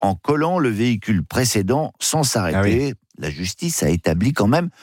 en collant le véhicule précédent sans s'arrêter. Ah oui. La justice a établi quand même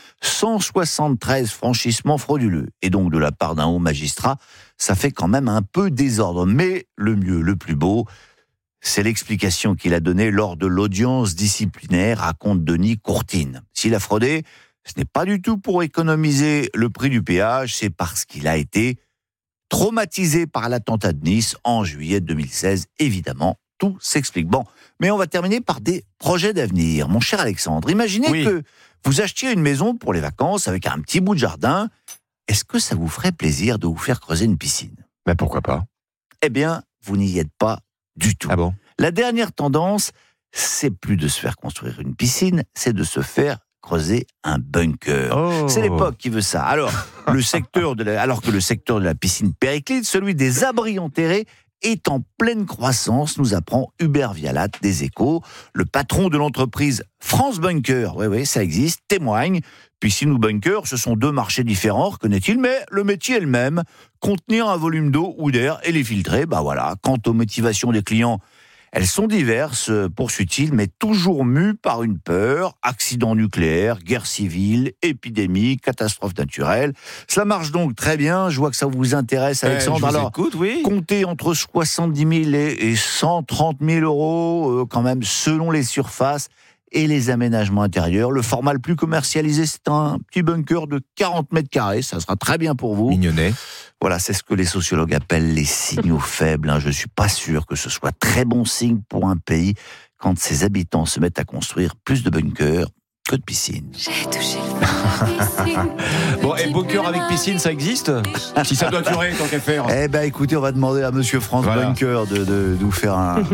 173 franchissements frauduleux. Et donc, de la part d'un haut magistrat, ça fait quand même un peu désordre. Mais le mieux, le plus beau, c'est l'explication qu'il a donnée lors de l'audience disciplinaire, raconte Denis Courtine. S'il a fraudé, ce n'est pas du tout pour économiser le prix du péage, c'est parce qu'il a été traumatisé par l'attentat de Nice en juillet 2016. Évidemment, tout s'explique. Bon, mais on va terminer par des projets d'avenir. Mon cher Alexandre, imaginez que vous achetiez une maison pour les vacances avec un petit bout de jardin. Est-ce que ça vous ferait plaisir de vous faire creuser une piscine ? Ben pourquoi pas ? Eh bien, vous n'y êtes pas du tout. Ah bon ? La dernière tendance, c'est plus de se faire construire une piscine, c'est de se faire creuser un bunker. Oh. C'est l'époque qui veut ça. Alors que le secteur de la piscine périclite, celui des abris enterrés, est en pleine croissance, nous apprend Hubert Vialat des Échos. Le patron de l'entreprise France Bunker, oui, ça existe, témoigne. Piscine ou bunker, ce sont deux marchés différents, reconnaît-il, mais le métier est le même. Contenir un volume d'eau ou d'air et les filtrer, voilà. Quant aux motivations des clients, elles sont diverses, poursuit-il, mais toujours mues par une peur, accident nucléaire, guerre civile, épidémie, catastrophe naturelle. Cela marche donc très bien, je vois que ça vous intéresse, Alexandre. Alors, écoute, oui. comptez entre 70 000 et 130 000 euros, quand même, selon les surfaces et les aménagements intérieurs. Le format le plus commercialisé, c'est un petit bunker de 40 mètres carrés, ça sera très bien pour vous. Mignonnet. Voilà, c'est ce que les sociologues appellent les signaux faibles. Je ne suis pas sûr que ce soit très bon signe pour un pays quand ses habitants se mettent à construire plus de bunkers que de piscines. J'ai touché le fond de la piscine. Bon, et bunker avec piscine, ça existe ? Si ça doit durer, tant qu'à faire. Eh ben, écoutez, on va demander à Monsieur France Bunker de nous faire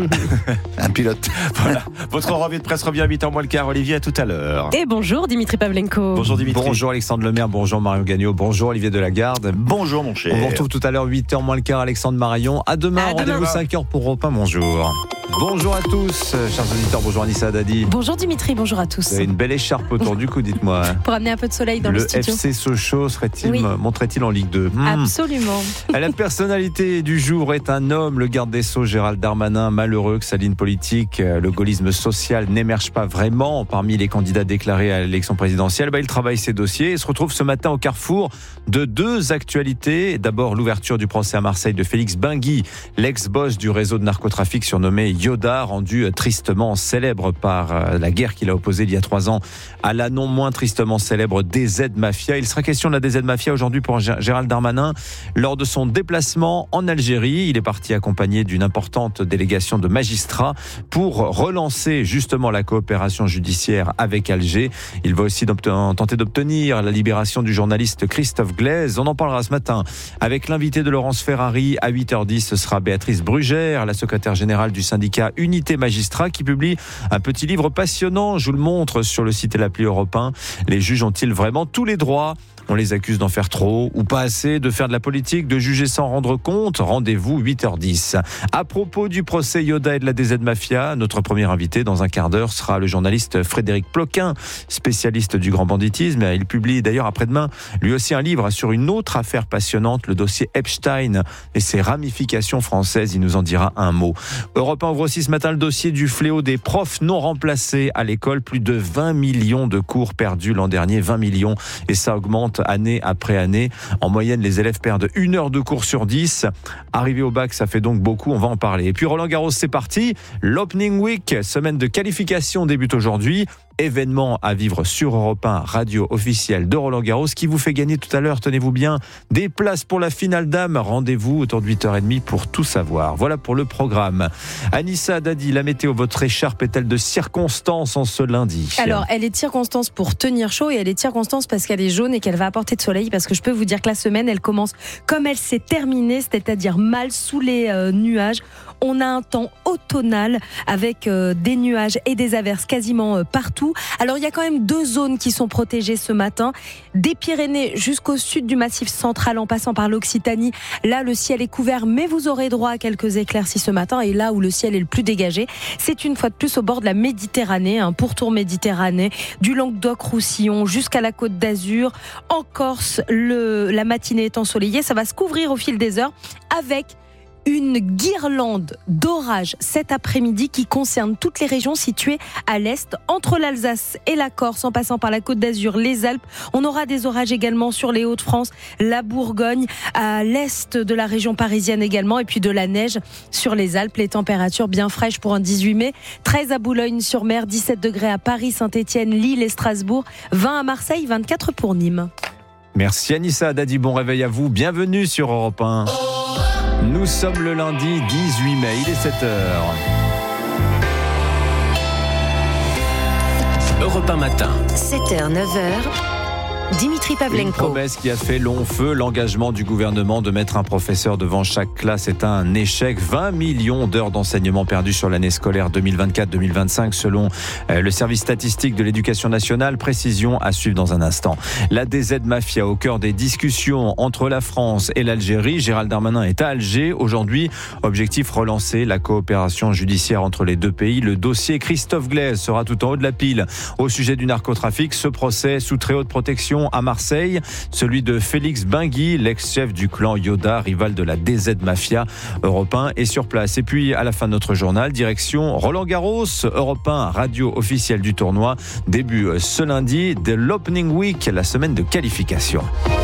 un pilote. Voilà. Votre revue de presse revient à 8h moins le quart. Olivier, à tout à l'heure. Et bonjour Dimitri Pavlenko. Bonjour Dimitri. Bonjour Alexandre Lemaire, bonjour Marion Gagnon, bonjour Olivier Delagarde. Bonjour mon cher. On vous retrouve tout à l'heure, 8h moins le quart, Alexandre Marion. À demain, rendez-vous 5h pour Europe 1, bonjour. Bonjour à tous, chers auditeurs, bonjour Anissa Dadi. Bonjour Dimitri, bonjour à tous. Vous avez une belle écharpe autour du cou, dites-moi. Pour amener un peu de soleil dans le studio. Le FC Sochaux monterait-il en Ligue 2 Absolument. La personnalité du jour est un homme, le garde des Sceaux Gérald Darmanin, malheureux que sa ligne politique, le gaullisme social n'émerge pas vraiment parmi les candidats déclarés à l'élection présidentielle. Il travaille ses dossiers et se retrouve ce matin au carrefour de deux actualités. D'abord, l'ouverture du procès à Marseille de Félix Benguy, l'ex-boss du réseau de narcotrafic surnommé Yoda, rendu tristement célèbre par la guerre qu'il a opposée il y a 3 ans à la non moins tristement célèbre DZ Mafia. Il sera question de la DZ Mafia aujourd'hui pour Gérald Darmanin lors de son déplacement en Algérie. Il est parti accompagné d'une importante délégation de magistrats pour relancer justement la coopération judiciaire avec Alger. Il va aussi tenter d'obtenir la libération du journaliste Christophe Glaise. On en parlera ce matin avec l'invité de Laurence Ferrari à 8h10. Ce sera Béatrice Brugère, la secrétaire générale du syndicat Unité Magistrat, qui publie un petit livre passionnant. Je vous le montre sur le site et l'appli Europe 1. Les juges ont-ils vraiment tous les droits ? On les accuse d'en faire trop ou pas assez, de faire de la politique, de juger sans rendre compte. Rendez-vous 8h10. À propos du procès Yoda et de la DZ Mafia, notre premier invité dans un quart d'heure sera le journaliste Frédéric Ploquin, spécialiste du grand banditisme. Il publie d'ailleurs après-demain lui aussi un livre sur une autre affaire passionnante, le dossier Epstein et ses ramifications françaises. Il nous en dira un mot. Europe 1 ouvre aussi ce matin le dossier du fléau des profs non remplacés à l'école. Plus de 20 millions de cours perdus l'an dernier, 20 millions, et ça augmente année après année. En moyenne, les élèves perdent 1 heure de cours sur 10. Arrivé au bac, ça fait donc beaucoup, on va en parler. Et puis Roland Garros, c'est parti. L'Opening Week, semaine de qualification, débute aujourd'hui. Événement à vivre sur Europe 1, radio officielle de Roland Garros, qui vous fait gagner tout à l'heure, tenez-vous bien, des places pour la finale dames. Rendez-vous autour de 8h30 pour tout savoir. Voilà pour le programme. Anissa Dadi, la météo, votre écharpe est-elle de circonstance en ce lundi ? Alors, elle est de circonstance pour tenir chaud et elle est de circonstance parce qu'elle est jaune et qu'elle va apporter de soleil, parce que je peux vous dire que la semaine, elle commence comme elle s'est terminée, c'est-à-dire mal sous les nuages. On a un temps automnal avec des nuages et des averses quasiment partout. Alors, il y a quand même 2 zones qui sont protégées ce matin. Des Pyrénées jusqu'au sud du Massif central en passant par l'Occitanie. Là, le ciel est couvert, mais vous aurez droit à quelques éclaircies ce matin. Et là où le ciel est le plus dégagé, c'est une fois de plus au bord de la Méditerranée, un pourtour Méditerranée, du Languedoc-Roussillon jusqu'à la Côte d'Azur. En Corse, la matinée est ensoleillée. Ça va se couvrir au fil des heures avec une guirlande d'orages cet après-midi qui concerne toutes les régions situées à l'est, entre l'Alsace et la Corse, en passant par la Côte d'Azur, les Alpes. On aura des orages également sur les Hauts-de-France, la Bourgogne, à l'est de la région parisienne également, et puis de la neige sur les Alpes. Les températures bien fraîches pour un 18 mai, 13 à Boulogne-sur-Mer, 17 degrés à Paris, Saint-Étienne, Lille et Strasbourg, 20 à Marseille, 24 pour Nîmes. Merci Anissa Dadi, bon réveil à vous, bienvenue sur Europe 1. Nous sommes le lundi 18 mai, il est 7h. Europe 1 matin. 7h, 9h. Dimitri Pavlenko. Une promesse qui a fait long feu, l'engagement du gouvernement de mettre un professeur devant chaque classe est un échec. 20 millions d'heures d'enseignement perdues sur l'année scolaire 2024-2025 selon le service statistique de l'éducation nationale. Précision à suivre dans un instant. La DZ Mafia au cœur des discussions entre la France et l'Algérie. Gérald Darmanin est à Alger aujourd'hui. Objectif, relancer la coopération judiciaire entre les deux pays. Le dossier Christophe Glaise sera tout en haut de la pile. Au sujet du narcotrafic, ce procès sous très haute protection à Marseille, celui de Félix Bingui, l'ex-chef du clan Yoda, rival de la DZ Mafia. Europe 1 est sur place. Et puis, à la fin de notre journal, direction Roland-Garros, Europe 1, radio officielle du tournoi. Début ce lundi de l'Opening Week, la semaine de qualification.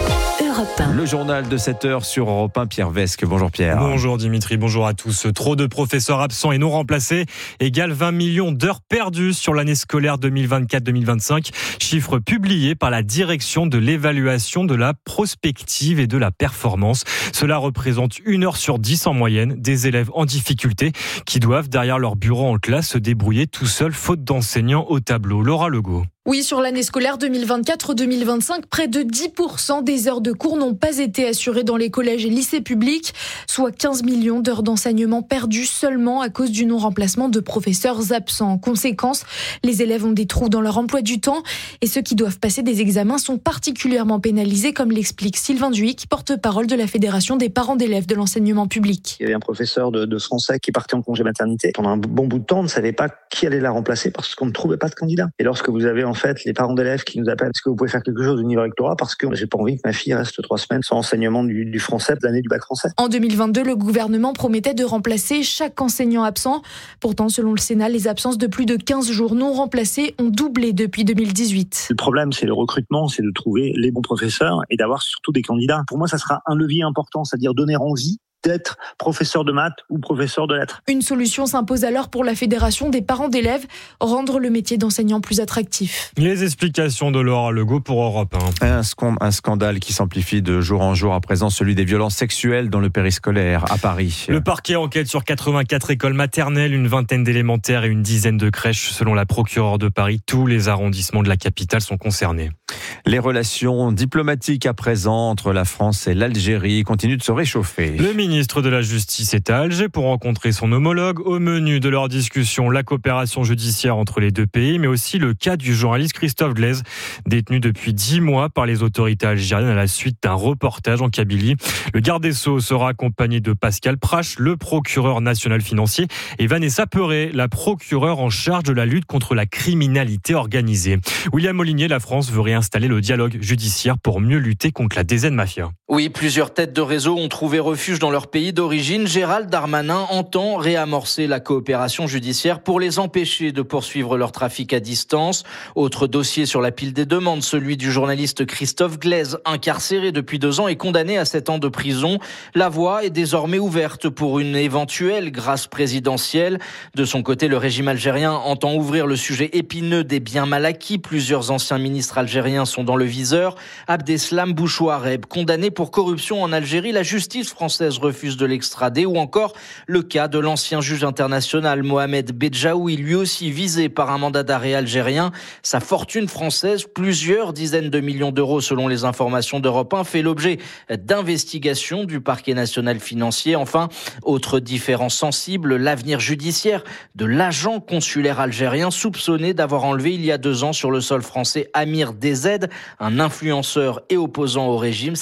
Le journal de 7h sur Europe 1, Pierre Vesque. Bonjour Pierre. Bonjour Dimitri, bonjour à tous. Trop de professeurs absents et non remplacés égale 20 millions d'heures perdues sur l'année scolaire 2024-2025. Chiffre publié par la direction de l'évaluation de la prospective et de la performance. Cela représente 1 heure sur 10 en moyenne des élèves en difficulté qui doivent derrière leur bureau en classe se débrouiller tout seuls faute d'enseignants au tableau. Laura Legault. Oui, sur l'année scolaire 2024-2025, près de 10% des heures de cours n'ont pas été assurées dans les collèges et lycées publics, soit 15 millions d'heures d'enseignement perdues seulement à cause du non-remplacement de professeurs absents. En conséquence, les élèves ont des trous dans leur emploi du temps et ceux qui doivent passer des examens sont particulièrement pénalisés, comme l'explique Sylvain Duhic, porte-parole de la Fédération des parents d'élèves de l'enseignement public. Il y avait un professeur de français qui partait en congé maternité. Pendant un bon bout de temps, on ne savait pas qui allait la remplacer parce qu'on ne trouvait pas de candidat. Et lorsque vous avez en fait les parents d'élèves qui nous appellent, est-ce que vous pouvez faire quelque chose au niveau rectorat parce que j'ai pas envie que ma fille reste 3 semaines sans enseignement du français de l'année du bac français. En 2022, le gouvernement promettait de remplacer chaque enseignant absent. Pourtant, selon le Sénat, les absences de plus de 15 jours non remplacés ont doublé depuis 2018. Le problème, c'est le recrutement, c'est de trouver les bons professeurs et d'avoir surtout des candidats. Pour moi, ça sera un levier important, c'est-à-dire donner envie d'être professeur de maths ou professeur de lettres. Une solution s'impose alors pour la Fédération des parents d'élèves, rendre le métier d'enseignant plus attractif. Les explications de Laura Legault pour Europe 1. Un scandale qui s'amplifie de jour en jour à présent, celui des violences sexuelles dans le périscolaire à Paris. Le parquet enquête sur 84 écoles maternelles, une vingtaine d'élémentaires et une dizaine de crèches. Selon la procureure de Paris, tous les arrondissements de la capitale sont concernés. Les relations diplomatiques à présent entre la France et l'Algérie continuent de se réchauffer. Le ministre de la Justice est à Alger pour rencontrer son homologue. Au menu de leur discussion, la coopération judiciaire entre les deux pays, mais aussi le cas du journaliste Christophe Glaise, détenu depuis 10 mois par les autorités algériennes à la suite d'un reportage en Kabylie. Le garde des Sceaux sera accompagné de Pascal Prache, le procureur national financier, et Vanessa Perret, la procureure en charge de la lutte contre la criminalité organisée. William Molinier, la France veut réinstaller le dialogue judiciaire pour mieux lutter contre la DZ Mafia. Oui, plusieurs têtes de réseau ont trouvé refuge dans leur pays d'origine. Gérald Darmanin entend réamorcer la coopération judiciaire pour les empêcher de poursuivre leur trafic à distance. Autre dossier sur la pile des demandes, celui du journaliste Christophe Glaise, incarcéré depuis 2 ans et condamné à 7 ans de prison. La voie est désormais ouverte pour une éventuelle grâce présidentielle. De son côté, le régime algérien entend ouvrir le sujet épineux des biens mal acquis. Plusieurs anciens ministres algériens sont dans le viseur. Abdeslam Bouchouareb, condamné pour corruption en Algérie, la justice française refuse de l'extrader, ou encore le cas de l'ancien juge international Mohamed Bedjaoui, lui aussi visé par un mandat d'arrêt algérien. Sa fortune française, plusieurs dizaines de millions d'euros selon les informations d'Europe 1, fait l'objet d'investigations du parquet national financier. Enfin, autre différence sensible, l'avenir judiciaire de l'agent consulaire algérien soupçonné d'avoir enlevé il y a 2 ans sur le sol français Amir DZ, un influenceur et opposant au régime. C'est cette affaire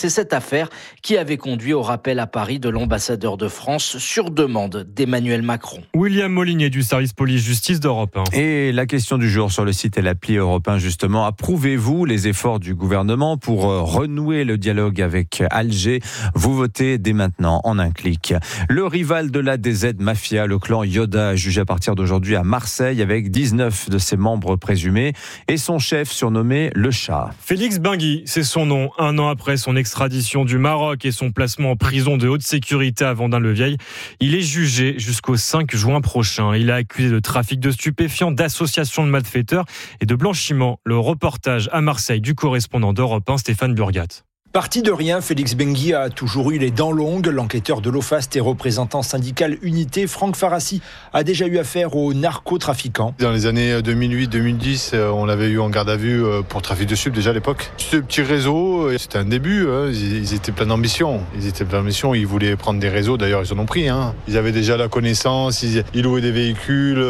affaire qui avait conduit au rappel à Paris de l'ambassadeur de France sur demande d'Emmanuel Macron. William Molinier du service police-justice d'Europe 1. Et la question du jour sur le site et l'appli Europe 1 justement, approuvez-vous les efforts du gouvernement pour renouer le dialogue avec Alger? Vous votez dès maintenant en un clic. Le rival de la DZ Mafia, le clan Yoda, jugé à partir d'aujourd'hui à Marseille avec 19 de ses membres présumés et son chef surnommé le Chat. Félix Benguy, c'est son nom. Un an après son extradition du Maroc et son placement en prison de haute sécurité à Vendin-le-Vieil, il est jugé jusqu'au 5 juin prochain. Il est accusé de trafic de stupéfiants, d'association de malfaiteurs et de blanchiment. Le reportage à Marseille du correspondant d'Europe 1, Stéphane Burgat. Parti de rien, Félix Benguy a toujours eu les dents longues. L'enquêteur de l'OFAST et représentant syndical Unité, Franck Farassi, a déjà eu affaire aux narcotrafiquants. Dans les années 2008-2010, on l'avait eu en garde à vue pour trafic de stupes déjà à l'époque. Ce petit réseau, c'était un début. Ils étaient pleins d'ambition. Ils voulaient prendre des réseaux, d'ailleurs ils en ont pris. Ils avaient déjà la connaissance, ils louaient des véhicules.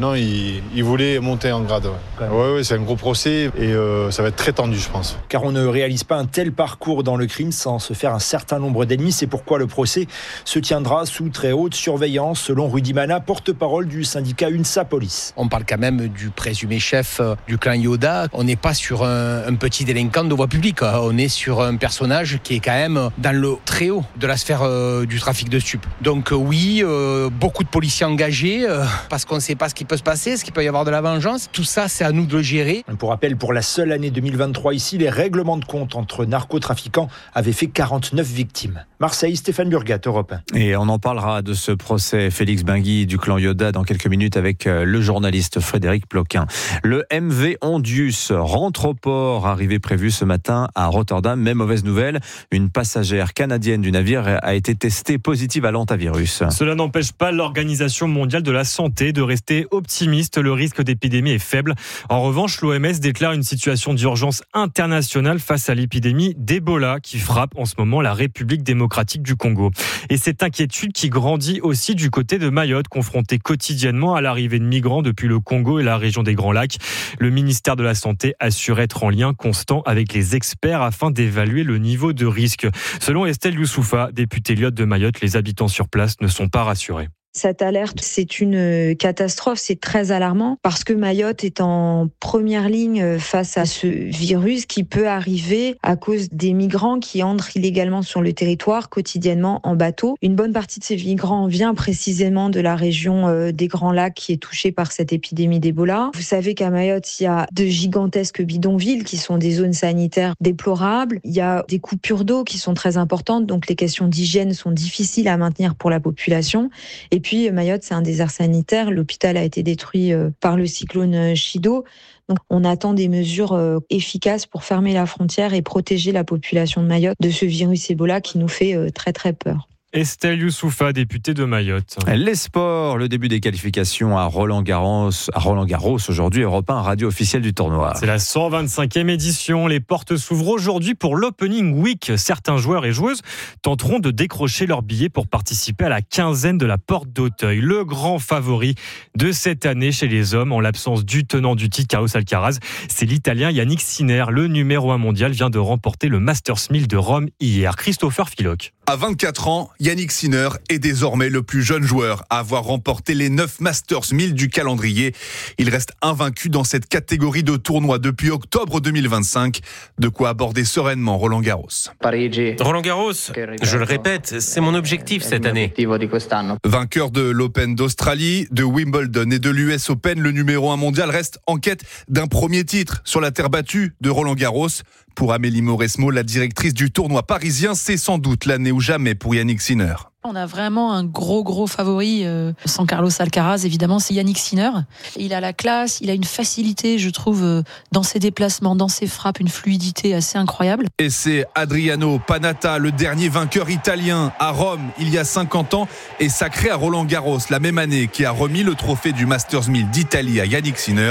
Ils voulaient monter en grade. Ouais, c'est un gros procès et ça va être très tendu, je pense. Car on ne réalise pas un tel parcours dans le crime sans se faire un certain nombre d'ennemis. C'est pourquoi le procès se tiendra sous très haute surveillance, selon Rudy Mana, porte-parole du syndicat UNSA Police. On parle quand même du présumé chef du clan Yoda. On n'est pas sur un petit délinquant de voie publique. On est sur un personnage qui est quand même dans le très haut de la sphère du trafic de stupes. Donc oui, beaucoup de policiers engagés parce qu'on ne sait pas ce qui peut se passer, ce qu'il peut y avoir de la vengeance. Tout ça, c'est à nous de le gérer. Pour rappel, pour la seule année 2023 ici, les règlements de compte entre narcotrafiquants avait fait 49 victimes. Marseille, Stéphane Burgat, Europe 1. Et on en parlera de ce procès Félix Benguy du clan Yoda dans quelques minutes avec le journaliste Frédéric Ploquin. Le MV Ondius rentre au port, arrivée prévue ce matin à Rotterdam. Mais mauvaise nouvelle, une passagère canadienne du navire a été testée positive à l'hantavirus. Cela n'empêche pas l'Organisation mondiale de la santé de rester optimiste. Le risque d'épidémie est faible. En revanche, l'OMS déclare une situation d'urgence internationale face à l'épidémie d'Ebola qui frappe en ce moment la République démocratique du Congo. Et cette inquiétude qui grandit aussi du côté de Mayotte, confrontée quotidiennement à l'arrivée de migrants depuis le Congo et la région des Grands Lacs. Le ministère de la Santé assure être en lien constant avec les experts afin d'évaluer le niveau de risque. Selon Estelle Youssoufa, députée Lyotte de Mayotte, les habitants sur place ne sont pas rassurés. Cette alerte, c'est une catastrophe, c'est très alarmant parce que Mayotte est en première ligne face à ce virus qui peut arriver à cause des migrants qui entrent illégalement sur le territoire quotidiennement en bateau. Une bonne partie de ces migrants vient précisément de la région des Grands Lacs qui est touchée par cette épidémie d'Ebola. Vous savez qu'à Mayotte, il y a de gigantesques bidonvilles qui sont des zones sanitaires déplorables. Il y a des coupures d'eau qui sont très importantes, donc les questions d'hygiène sont difficiles à maintenir pour la population. Et puis Mayotte, c'est un désert sanitaire. L'hôpital a été détruit par le cyclone Chido. Donc on attend des mesures efficaces pour fermer la frontière et protéger la population de Mayotte de ce virus Ebola qui nous fait très très peur. Estelle Youssoufa, députée de Mayotte. Les sports, le début des qualifications à Roland-Garros aujourd'hui, Europe 1, radio officielle du tournoi. C'est la 125e édition. Les portes s'ouvrent aujourd'hui pour l'Opening Week. Certains joueurs et joueuses tenteront de décrocher leur billet pour participer à la quinzaine de la Porte d'Auteuil. Le grand favori de cette année chez les hommes, en l'absence du tenant du titre, Carlos Alcaraz, c'est l'Italien Yannick Sinner. Le numéro 1 mondial vient de remporter le Masters 1000 de Rome hier. Christopher Filoc. À 24 ans, Yannick Sinner est désormais le plus jeune joueur à avoir remporté les 9 Masters 1000 du calendrier. Il reste invaincu dans cette catégorie de tournoi depuis octobre 2025. De quoi aborder sereinement Roland-Garros. Roland-Garros, je le répète, c'est mon objectif cette année. Vainqueur de l'Open d'Australie, de Wimbledon et de l'US Open, le numéro 1 mondial reste en quête d'un premier titre sur la terre battue de Roland-Garros. Pour Amélie Mauresmo, la directrice du tournoi parisien, c'est sans doute l'année ou jamais pour Yannick Sinner. On a vraiment un gros favori, sans Carlos Alcaraz, évidemment, c'est Yannick Sinner. Il a la classe, il a une facilité, je trouve, dans ses déplacements, dans ses frappes, une fluidité assez incroyable. Et c'est Adriano Panatta, le dernier vainqueur italien à Rome il y a 50 ans et sacré à Roland-Garros la même année, qui a remis le trophée du Masters 1000 d'Italie à Yannick Sinner.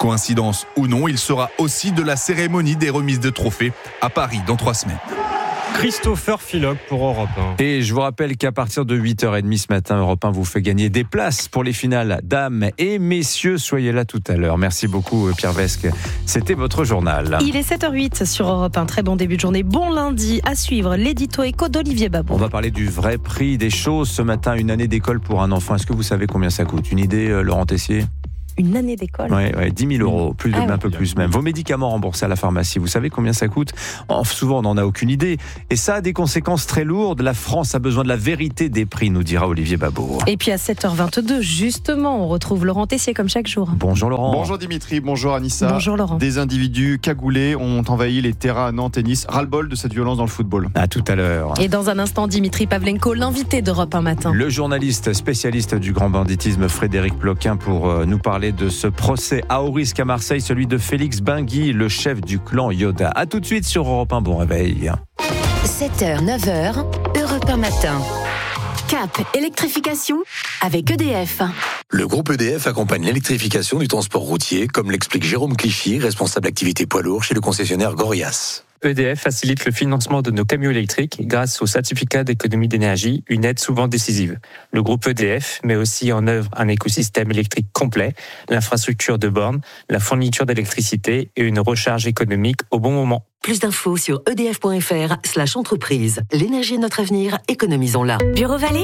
Coïncidence ou non, il sera aussi de la cérémonie des remises de trophées à Paris dans 3 semaines. Christopher Philoc pour Europe 1. Et je vous rappelle qu'à partir de 8h30 ce matin, Europe 1 vous fait gagner des places pour les finales. Dames et messieurs, soyez là tout à l'heure. Merci beaucoup Pierre Vesque. C'était votre journal. Il est 7h08 sur Europe 1. Très bon début de journée. Bon lundi. À suivre l'édito éco d'Olivier Babou. On va parler du vrai prix des choses ce matin. Une année d'école pour un enfant. Est-ce que vous savez combien ça coûte? Une idée, Laurent Tessier? Une année d'école? Oui, 10 000 euros, un peu plus même. Vos médicaments remboursés à la pharmacie, vous savez combien ça coûte? Souvent, on n'en a aucune idée. Et ça a des conséquences très lourdes. La France a besoin de la vérité des prix, nous dira Olivier Babot. Et puis à 7h22, justement, on retrouve Laurent Tessier comme chaque jour. Bonjour Laurent. Bonjour Dimitri, bonjour Anissa. Bonjour Laurent. Des individus cagoulés ont envahi les terrains à Nantes et Nice. Ras-le-bol de cette violence dans le football. À tout à l'heure. Et dans un instant, Dimitri Pavlenko, l'invité d'Europe 1 matin. Le journaliste spécialiste du grand banditisme Frédéric Ploquin pour nous parler de ce procès à haut risque à Marseille, celui de Félix Benguy, le chef du clan Yoda. A tout de suite sur Europe 1, bon réveil. 7h, 9h, Europe 1 matin. Cap électrification avec EDF. Le groupe EDF accompagne l'électrification du transport routier, comme l'explique Jérôme Clichy, responsable activité poids lourd chez le concessionnaire Gorias. EDF facilite le financement de nos camions électriques grâce au certificat d'économie d'énergie, une aide souvent décisive. Le groupe EDF met aussi en œuvre un écosystème électrique complet, l'infrastructure de bornes, la fourniture d'électricité et une recharge économique au bon moment. Plus d'infos sur edf.fr/entreprise. L'énergie est notre avenir, économisons-la. Bureau Vallée.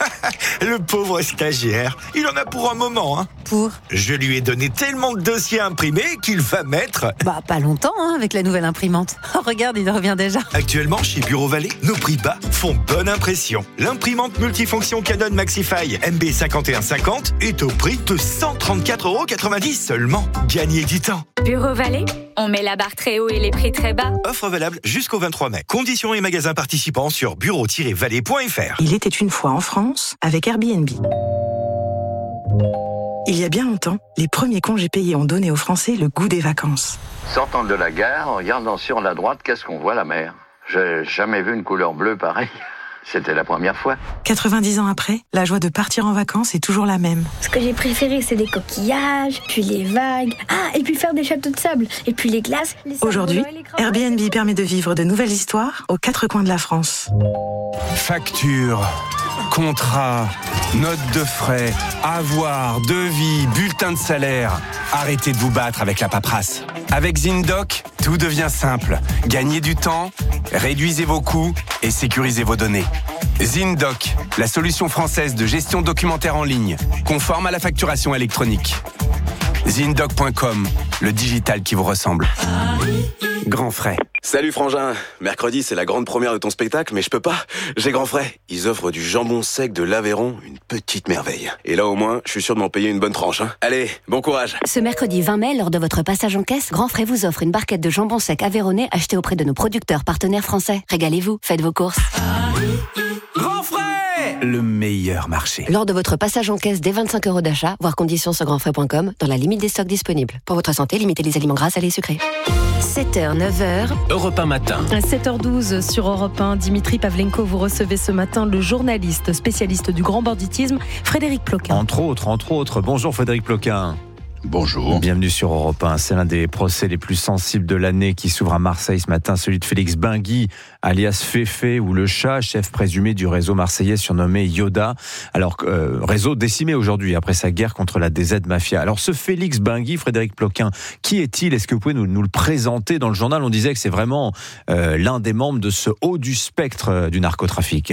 Le pauvre stagiaire, il en a pour un moment. Pour? Je lui ai donné tellement de dossiers imprimés qu'il va mettre... Pas longtemps avec la nouvelle imprimante. Oh, regarde, il revient déjà. Actuellement, chez Bureau Vallée, nos prix bas font bonne impression. L'imprimante multifonction Canon Maxify MB5150 est au prix de 134,90 € seulement. Gagnez du temps. Bureau Vallée, on met la barre très haut et les prix très bas. Offre valable jusqu'au 23 mai. Conditions et magasins participants sur bureau-vallée.fr. Il était une fois en France avec Airbnb. Il y a bien longtemps, les premiers congés payés ont donné aux Français le goût des vacances. Sortant de la gare, en regardant sur la droite, qu'est-ce qu'on voit? La mer. J'ai jamais vu une couleur bleue pareille. C'était la première fois. 90 ans après, la joie de partir en vacances est toujours la même. Ce que j'ai préféré, c'est les coquillages, puis les vagues, et puis faire des châteaux de sable, et puis les glaces. Aujourd'hui, Airbnb permet de vivre de nouvelles histoires aux quatre coins de la France. Facture, contrat, note de frais, avoir, devis, bulletin de salaire. Arrêtez de vous battre avec la paperasse. Avec ZinDoc, tout devient simple. Gagnez du temps, réduisez vos coûts et sécurisez vos données. ZinDoc, la solution française de gestion documentaire en ligne, conforme à la facturation électronique. ZinDoc.com, le digital qui vous ressemble. Grand frais. Salut Frangin, mercredi c'est la grande première de ton spectacle, mais je peux pas, j'ai grand frais. Ils offrent du jambon sec de l'Aveyron, une petite merveille. Et là au moins, je suis sûr de m'en payer une bonne tranche. Allez, bon courage. Ce mercredi 20 mai, lors de votre passage en caisse, Grand Frais vous offre une barquette de jambon sec aveyronnais achetée auprès de nos producteurs partenaires français. Régalez-vous, faites vos courses. Grand frais, le meilleur marché. Lors de votre passage en caisse dès 25 € d'achat, voir conditions sur grandfrais.com, dans la limite des stocks disponibles. Pour votre santé, limitez les aliments gras, salés et sucrés. 7h, 9h, Europe 1 matin. À 7h12 sur Europe 1, Dimitri Pavlenko, vous recevez ce matin le journaliste spécialiste du grand banditisme, Frédéric Ploquin. Entre autres. Bonjour Frédéric Ploquin. Bonjour. Bienvenue sur Europe 1. C'est l'un des procès les plus sensibles de l'année qui s'ouvre à Marseille ce matin, celui de Félix Benguy, alias Féfé ou le chat, chef présumé du réseau marseillais surnommé Yoda. Alors, réseau décimé aujourd'hui après sa guerre contre la DZ Mafia. Alors, ce Félix Benguy, Frédéric Ploquin, qui est-il? Est-ce que vous pouvez nous le présenter? Dans le journal, on disait que c'est vraiment l'un des membres de ce haut du spectre du narcotrafic.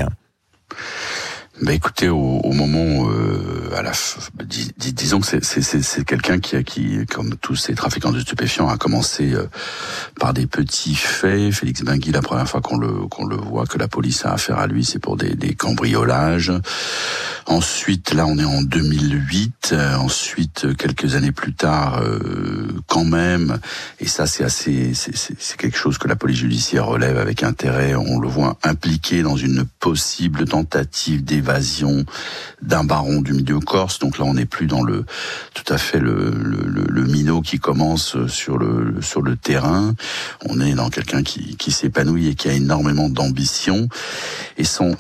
Écoutez, au moment, disons que c'est quelqu'un qui, comme tous ces trafiquants de stupéfiants, a commencé par des petits faits. Félix Benguy, la première fois qu'on le voit, que la police a affaire à lui, c'est pour des cambriolages. Ensuite, là, on est en 2008. Ensuite, quelques années plus tard, quand même, et ça, c'est quelque chose que la police judiciaire relève avec intérêt. On le voit impliqué dans une possible tentative d'évasion d'un baron du milieu corse. Donc là, on n'est plus dans tout à fait le minot qui commence sur le terrain. On est dans quelqu'un qui s'épanouit et qui a énormément d'ambition. Et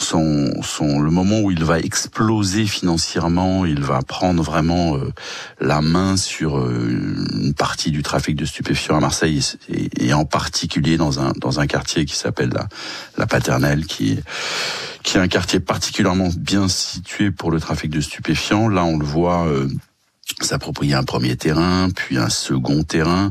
le moment où il va exploser financièrement, il va prendre vraiment la main sur une partie du trafic de stupéfiants à Marseille, et en particulier dans un quartier qui s'appelle la Paternelle, qui est un quartier particulièrement bien situé pour le trafic de stupéfiants. Là, on le voit s'approprier un premier terrain, puis un second terrain.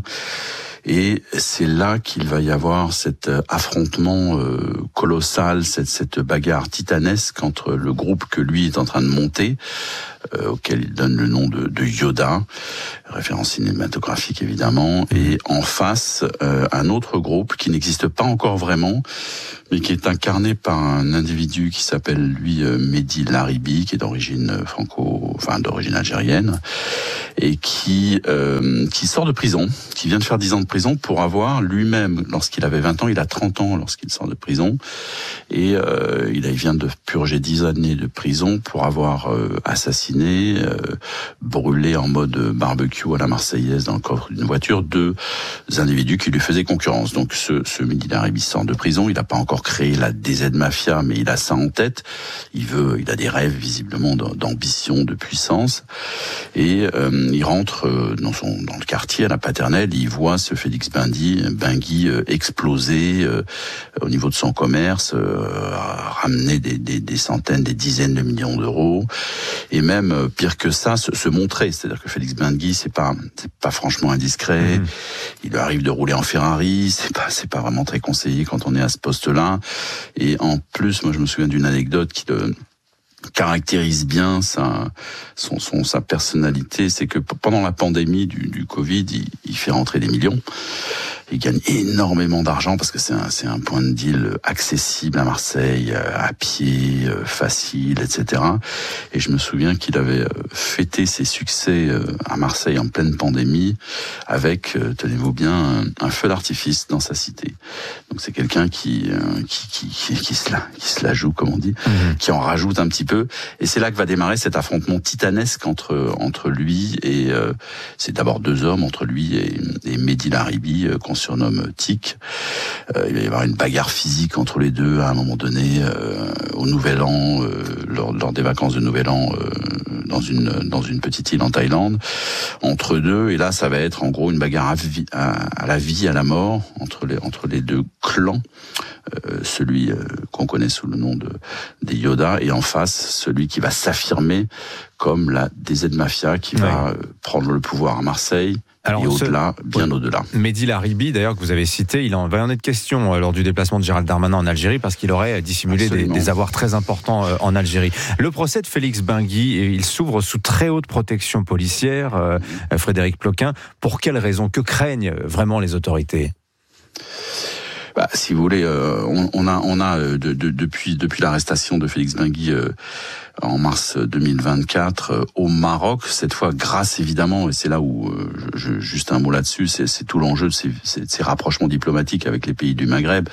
Et c'est là qu'il va y avoir cet affrontement colossal, cette bagarre titanesque entre le groupe que lui est en train de monter, auquel il donne le nom de Yoda, référence cinématographique évidemment, et en face un autre groupe qui n'existe pas encore vraiment, mais qui est incarné par un individu qui s'appelle lui Mehdi Laribi, qui est d'origine d'origine algérienne, et qui sort de prison, qui vient de faire 10 ans de prison pour avoir lui-même, lorsqu'il avait 20 ans, il a 30 ans lorsqu'il sort de prison, et il vient de purger 10 années de prison pour avoir assassiné, brûlé en mode barbecue à la Marseillaise dans le coffre d'une voiture 2 individus qui lui faisaient concurrence. Donc ce Mehdi Laribi sort de prison, il n'a pas encore créé la DZ Mafia, mais il a ça en tête. Il a des rêves visiblement d'ambition, de puissance, et il rentre dans le quartier à la Paternelle. Il voit ce Félix Bengui exploser au niveau de son commerce, ramener des centaines, des dizaines de millions d'euros, et même pire que ça, se montrer. C'est-à-dire que Félix Bengui, c'est pas franchement indiscret. Il lui arrive de rouler en Ferrari, c'est pas vraiment très conseillé quand on est à ce poste-là. Et en plus, moi je me souviens d'une anecdote qui le caractérise bien sa personnalité, c'est que pendant la pandémie du Covid, il fait rentrer des millions. Il gagne énormément d'argent parce que c'est un point de deal accessible à Marseille, à pied, facile, etc. Et je me souviens qu'il avait fêté ses succès à Marseille en pleine pandémie avec, tenez-vous bien, un feu d'artifice dans sa cité. Donc c'est quelqu'un qui se la joue, comme on dit, qui en rajoute un petit peu. Et c'est là que va démarrer cet affrontement titanesque entre lui et c'est d'abord 2 hommes, entre lui et Mehdi Laribi, qu'on surnomme Tic. Il va y avoir une bagarre physique entre les deux à un moment donné, au Nouvel An, lors des vacances de Nouvel An, dans une petite île en Thaïlande, entre deux. Et là, ça va être en gros une bagarre à la vie, à la mort, entre les deux clans. Celui qu'on connaît sous le nom des Yoda, et en face, celui qui va s'affirmer comme la DZ Mafia, qui va prendre le pouvoir à Marseille. Alors, et au-delà, bien au-delà. Mehdi Laribi, d'ailleurs, que vous avez cité, il va en être question lors du déplacement de Gérald Darmanin en Algérie, parce qu'il aurait dissimulé des avoirs très importants en Algérie. Le procès de Félix Bengui, il s'ouvre sous très haute protection policière. Frédéric Ploquin, pour quelles raisons? Que craignent vraiment les autorités? Si vous voulez, on a depuis l'arrestation de Félix Bengui en mars 2024 au Maroc, cette fois grâce évidemment, et c'est là où juste un mot là-dessus, c'est tout l'enjeu de ces rapprochements diplomatiques avec les pays du Maghreb.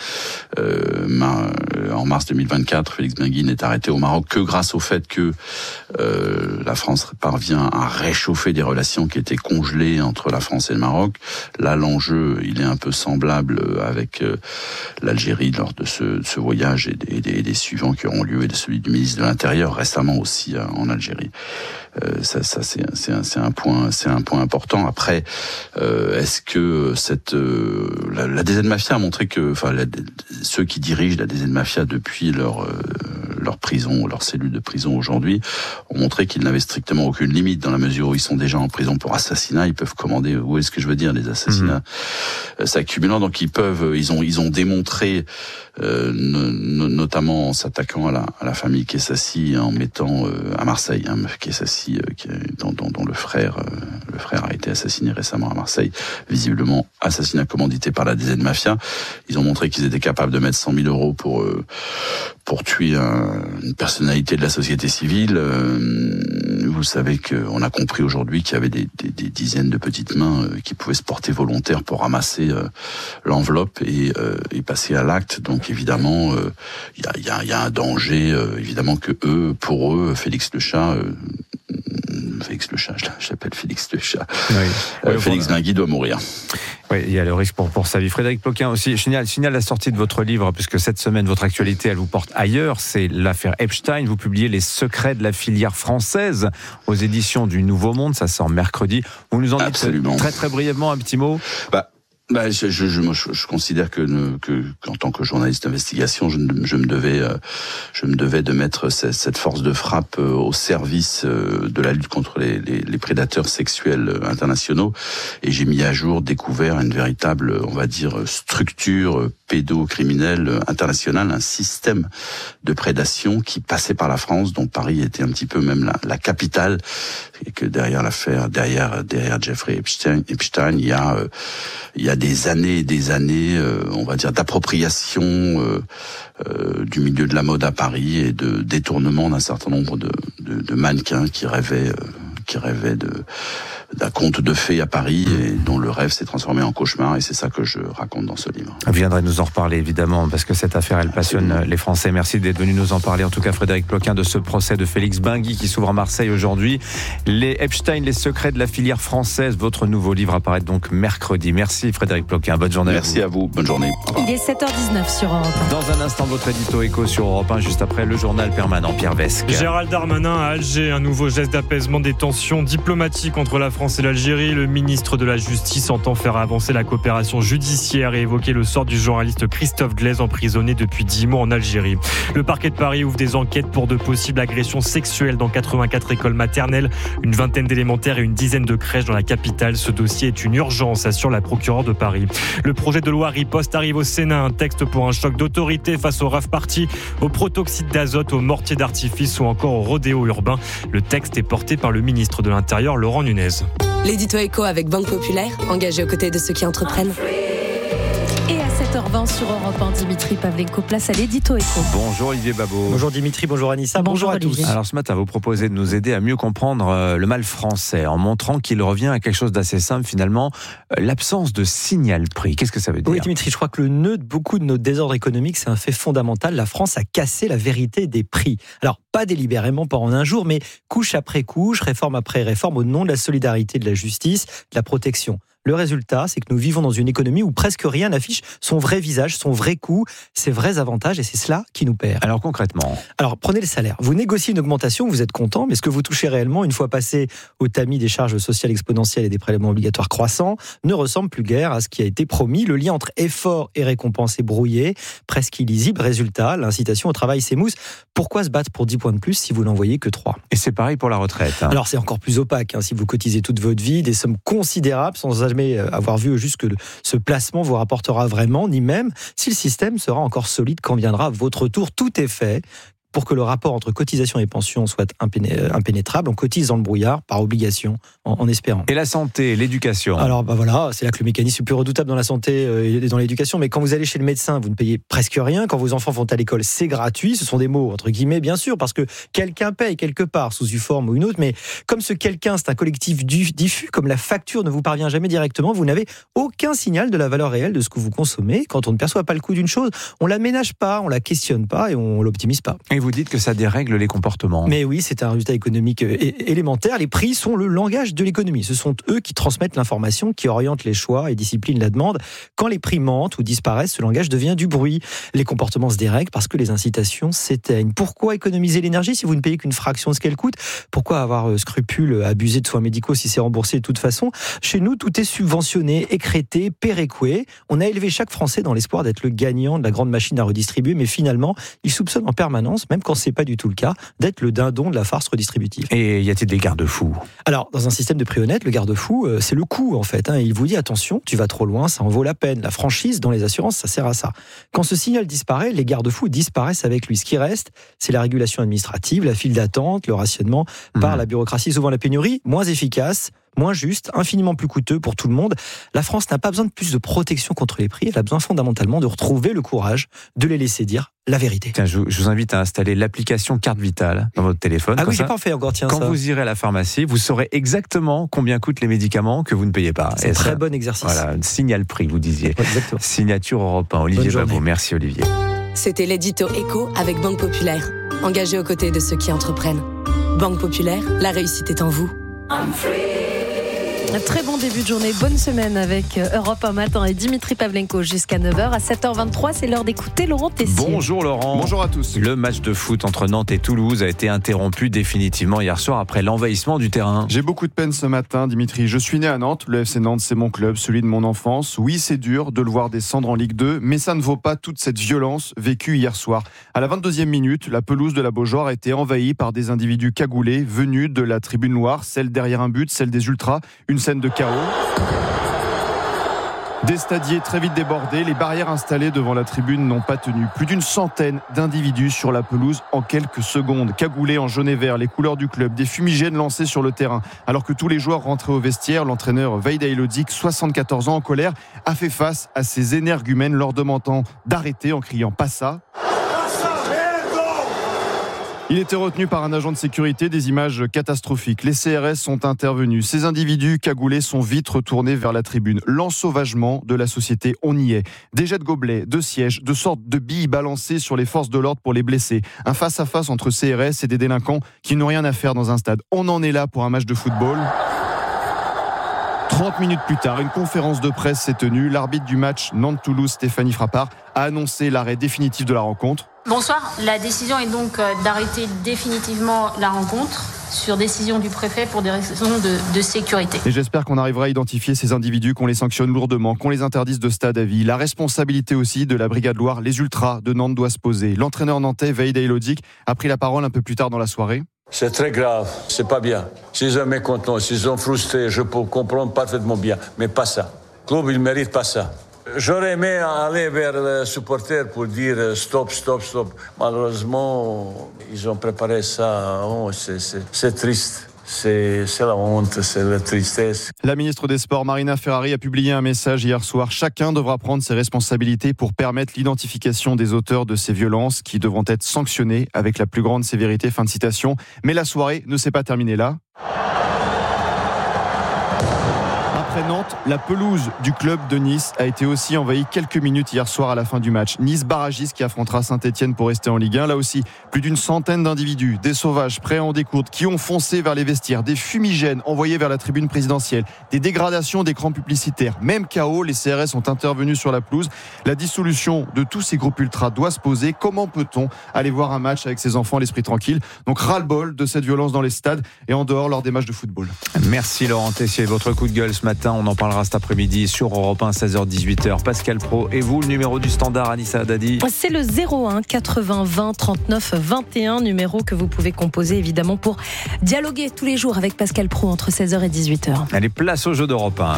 En mars 2024, Félix Bengui n'est arrêté au Maroc que grâce au fait que la France parvient à réchauffer des relations qui étaient congelées entre la France et le Maroc. Là, l'enjeu, il est un peu semblable avec l'Algérie lors de ce voyage et des suivants qui auront lieu, et de celui du ministre de l'Intérieur récemment aussi en Algérie. Ça c'est un point important. Après, est-ce que la DZ Mafia a montré que, ceux qui dirigent la DZ Mafia depuis leur prison, leur cellule de prison aujourd'hui, ont montré qu'ils n'avaient strictement aucune limite, dans la mesure où ils sont déjà en prison pour assassinat. Ils peuvent commander, où est-ce que je veux dire, des assassinats s'accumulant. Donc ils ont démontré, notamment en s'attaquant à la famille Kessassi, en mettant à Marseille, Kessassi, dont le frère a été assassiné récemment à Marseille, visiblement assassinat commandité par la DZ Mafia. Ils ont montré qu'ils étaient capables de mettre 100 000 euros pour tuer une personnalité de la société civile. Vous savez qu'on a compris aujourd'hui qu'il y avait des dizaines de petites mains qui pouvaient se porter volontaires pour ramasser l'enveloppe et passer à l'acte. Donc évidemment, il y a un danger, évidemment, que pour eux, Félix le Chat Félix le chat, j'appelle Félix le chat. Oui. Félix Benguy doit mourir. Oui, il y a le risque pour sa vie. Frédéric Ploquin aussi, signale la sortie de votre livre, puisque cette semaine, votre actualité, elle vous porte ailleurs. C'est l'affaire Epstein. Vous publiez Les secrets de la filière française aux éditions du Nouveau Monde. Ça sort mercredi. Vous nous en dites très très brièvement un petit mot. Je considère qu'en tant que journaliste d'investigation, je me devais de mettre cette force de frappe au service de la lutte contre les prédateurs sexuels internationaux. Et j'ai mis à jour, découvert une véritable, on va dire, structure pédocriminelle internationale, un système de prédation qui passait par la France, dont Paris était un petit peu même la capitale, et que derrière l'affaire, derrière Jeffrey Epstein, il y a des années, on va dire, d'appropriation du milieu de la mode à Paris et de détournement d'un certain nombre de mannequins qui rêvaient d'un conte de fées à Paris et dont le rêve s'est transformé en cauchemar, et c'est ça que je raconte dans ce livre. Vous viendrez nous en reparler évidemment, parce que cette affaire, elle passionne les Français. Merci d'être venu nous en parler. En tout cas, Frédéric Ploquin, de ce procès de Félix Benguy qui s'ouvre à Marseille aujourd'hui. Les Epstein, les secrets de la filière française. Votre nouveau livre apparaît donc mercredi. Merci Frédéric Ploquin. Bonne journée. Merci à vous. Bonne journée. Il est 7h19 sur Europe 1. Dans un instant, votre édito écho sur Europe 1, juste après le journal permanent. Pierre Vesque. Gérald Darmanin à Alger, un nouveau geste d'apaisement des tensions diplomatiques entre la France et l'Algérie. Le ministre de la Justice entend faire avancer la coopération judiciaire et évoquer le sort du journaliste Christophe Glaise, emprisonné depuis 10 mois en Algérie. Le parquet de Paris ouvre des enquêtes pour de possibles agressions sexuelles dans 84 écoles maternelles, une vingtaine d'élémentaires et une dizaine de crèches dans la capitale. Ce dossier est une urgence, assure la procureure de Paris. Le projet de loi riposte arrive au Sénat, un texte pour un choc d'autorité face au rave-party, au protoxyde d'azote, aux mortiers d'artifice ou encore au rodéo urbain. Le texte est porté par le ministre de l'Intérieur, Laurent Nunez. L'édito éco avec Banque Populaire, engagé aux côtés de ceux qui entreprennent. Et à 7h20 sur Europe 1, Dimitri Pavlenko, place à l'édito éco. Bonjour Olivier Babot. Bonjour Dimitri, bonjour Anissa, bonjour à tous. Alors ce matin, vous proposez de nous aider à mieux comprendre le mal français en montrant qu'il revient à quelque chose d'assez simple finalement, l'absence de signal prix. Qu'est-ce que ça veut dire ? Oui Dimitri, je crois que le nœud de beaucoup de nos désordres économiques, c'est un fait fondamental. La France a cassé la vérité des prix. Alors pas délibérément, pas en un jour, mais couche après couche, réforme après réforme, au nom de la solidarité, de la justice, de la protection. Le résultat, c'est que nous vivons dans une économie où presque rien n'affiche son vrai visage, son vrai coût, ses vrais avantages, et c'est cela qui nous perd. Alors concrètement ? Alors prenez le salaire. Vous négociez une augmentation, vous êtes content, mais ce que vous touchez réellement, une fois passé au tamis des charges sociales exponentielles et des prélèvements obligatoires croissants, ne ressemble plus guère à ce qui a été promis. Le lien entre effort et récompense est brouillé, presque illisible. Résultat, l'incitation au travail s'émousse. Pourquoi se battre pour 10 points de plus si vous n'en voyez que 3 ? Et c'est pareil pour la retraite. Alors c'est encore plus opaque. Si vous cotisez toute votre vie, des sommes considérables sans jamais avoir vu juste que ce placement vous rapportera vraiment, ni même si le système sera encore solide quand viendra votre tour. Tout est fait pour que le rapport entre cotisation et pension soit impénétrable. On cotise dans le brouillard par obligation, en espérant. Et la santé, l'éducation ? Alors voilà, c'est là que le mécanisme est plus redoutable dans la santé et dans l'éducation. Mais quand vous allez chez le médecin, vous ne payez presque rien. Quand vos enfants vont à l'école, c'est gratuit. Ce sont des mots entre guillemets, bien sûr, parce que quelqu'un paye quelque part, sous une forme ou une autre. Mais comme ce quelqu'un, c'est un collectif diffus, comme la facture ne vous parvient jamais directement, vous n'avez aucun signal de la valeur réelle de ce que vous consommez. Quand on ne perçoit pas le coût d'une chose, on la ménage pas, on la questionne pas et on l'optimise pas. Et vous dites que ça dérègle les comportements. Mais oui, c'est un résultat économique élémentaire. Les prix sont le langage de l'économie. Ce sont eux qui transmettent l'information, qui orientent les choix et disciplinent la demande. Quand les prix mentent ou disparaissent, ce langage devient du bruit. Les comportements se dérèglent parce que les incitations s'éteignent. Pourquoi économiser l'énergie si vous ne payez qu'une fraction de ce qu'elle coûte ? Pourquoi avoir scrupule à abuser de soins médicaux si c'est remboursé de toute façon ? Chez nous, tout est subventionné, écrété, péréqué. On a élevé chaque Français dans l'espoir d'être le gagnant de la grande machine à redistribuer, mais finalement, il soupçonne en permanence, même quand c'est pas du tout le cas, d'être le dindon de la farce redistributive. Et y a-t-il des garde-fous ? Alors, dans un système de prix honnête, le garde-fou, c'est le coût, en fait. Il vous dit, attention, tu vas trop loin, ça en vaut la peine. La franchise, dans les assurances, ça sert à ça. Quand ce signal disparaît, les garde-fous disparaissent avec lui. Ce qui reste, c'est la régulation administrative, la file d'attente, le rationnement par la bureaucratie, souvent la pénurie, moins efficace, moins juste, infiniment plus coûteux pour tout le monde. La France n'a pas besoin de plus de protection contre les prix, elle a besoin fondamentalement de retrouver le courage de les laisser dire la vérité. Tiens, je vous invite à installer l'application Carte Vitale dans votre téléphone. Ah oui, j'ai pas fait encore, tiens. Quand ça. vous irez à la pharmacie, vous saurez exactement combien coûtent les médicaments que vous ne payez pas. C'est un très bon exercice. Voilà, signal prix, vous disiez. Exactement. Signature Europe 1, Olivier Babot. Merci Olivier. C'était l'édito éco avec Banque Populaire, engagé aux côtés de ceux qui entreprennent. Banque Populaire, la réussite est en vous. Très bon début de journée, bonne semaine avec Europe 1 Matin et Dimitri Pavlenko jusqu'à 9h. À 7h23, c'est l'heure d'écouter Laurent Tessier. Bonjour Laurent. Bonjour à tous. Le match de foot entre Nantes et Toulouse a été interrompu définitivement hier soir après l'envahissement du terrain. J'ai beaucoup de peine ce matin, Dimitri. Je suis né à Nantes, le FC Nantes c'est mon club, celui de mon enfance. Oui, c'est dur de le voir descendre en Ligue 2, mais ça ne vaut pas toute cette violence vécue hier soir. À la 22e minute, la pelouse de la Beaujoire a été envahie par des individus cagoulés venus de la tribune noire, celle derrière un but, celle des ultras, une scène de chaos. Des stadiers très vite débordés, les barrières installées devant la tribune n'ont pas tenu. Plus d'une centaine d'individus sur la pelouse en quelques secondes, cagoulés en jaune et vert, les couleurs du club, des fumigènes lancés sur le terrain. Alors que tous les joueurs rentraient au vestiaire, l'entraîneur Veid Ailodic, 74 ans en colère, a fait face à ces énergumènes leur demandant d'arrêter en criant « Pas ça !» Il était retenu par un agent de sécurité, des images catastrophiques. Les CRS sont intervenus. Ces individus cagoulés sont vite retournés vers la tribune. L'ensauvagement de la société, on y est. Des jets de gobelets, de sièges, de sortes de billes balancées sur les forces de l'ordre pour les blesser. Un face-à-face entre CRS et des délinquants qui n'ont rien à faire dans un stade. On en est là pour un match de football. 30 minutes plus tard, une conférence de presse s'est tenue. L'arbitre du match Nantes-Toulouse, Stéphanie Frappard, a annoncé l'arrêt définitif de la rencontre. Bonsoir, la décision est donc d'arrêter définitivement la rencontre sur décision du préfet pour des raisons de sécurité. Et j'espère qu'on arrivera à identifier ces individus, qu'on les sanctionne lourdement, qu'on les interdise de stade à vie. La responsabilité aussi de la Brigade Loire, les Ultras de Nantes doit se poser. L'entraîneur nantais Veid Ailodic a pris la parole un peu plus tard dans la soirée. C'est très grave, c'est pas bien. S'ils sont mécontents, s'ils sont frustrés, je peux comprendre parfaitement bien, mais pas ça. Le club, il mérite pas ça. J'aurais aimé aller vers les supporters pour dire stop. Malheureusement, ils ont préparé ça. Oh, c'est triste. C'est la honte, c'est la tristesse. La ministre des Sports, Marina Ferrari, a publié un message hier soir. Chacun devra prendre ses responsabilités pour permettre l'identification des auteurs de ces violences qui devront être sanctionnés avec la plus grande sévérité. Fin de citation. Mais la soirée ne s'est pas terminée là. Après Nantes, la pelouse du club de Nice a été aussi envahie quelques minutes hier soir à la fin du match. Nice barragiste qui affrontera Saint-Etienne pour rester en Ligue 1. Là aussi, plus d'une centaine d'individus, des sauvages prêts à en découdre, qui ont foncé vers les vestiaires, des fumigènes envoyés vers la tribune présidentielle, des dégradations d'écrans publicitaires. Même chaos, les CRS sont intervenus sur la pelouse. La dissolution de tous ces groupes ultras doit se poser. Comment peut-on aller voir un match avec ses enfants à l'esprit tranquille ? Donc ras-le-bol de cette violence dans les stades et en dehors lors des matchs de football. Merci Laurent Tessier, votre coup de gueule ce matin. On en parlera cet après-midi sur Europe 1, 16h-18h. Pascal Pro, et vous, le numéro du standard, Anissa Haddadi ? C'est le 01 80 20 39 21, numéro que vous pouvez composer évidemment pour dialoguer tous les jours avec Pascal Pro entre 16h et 18h. Allez, place au jeu d'Europe 1.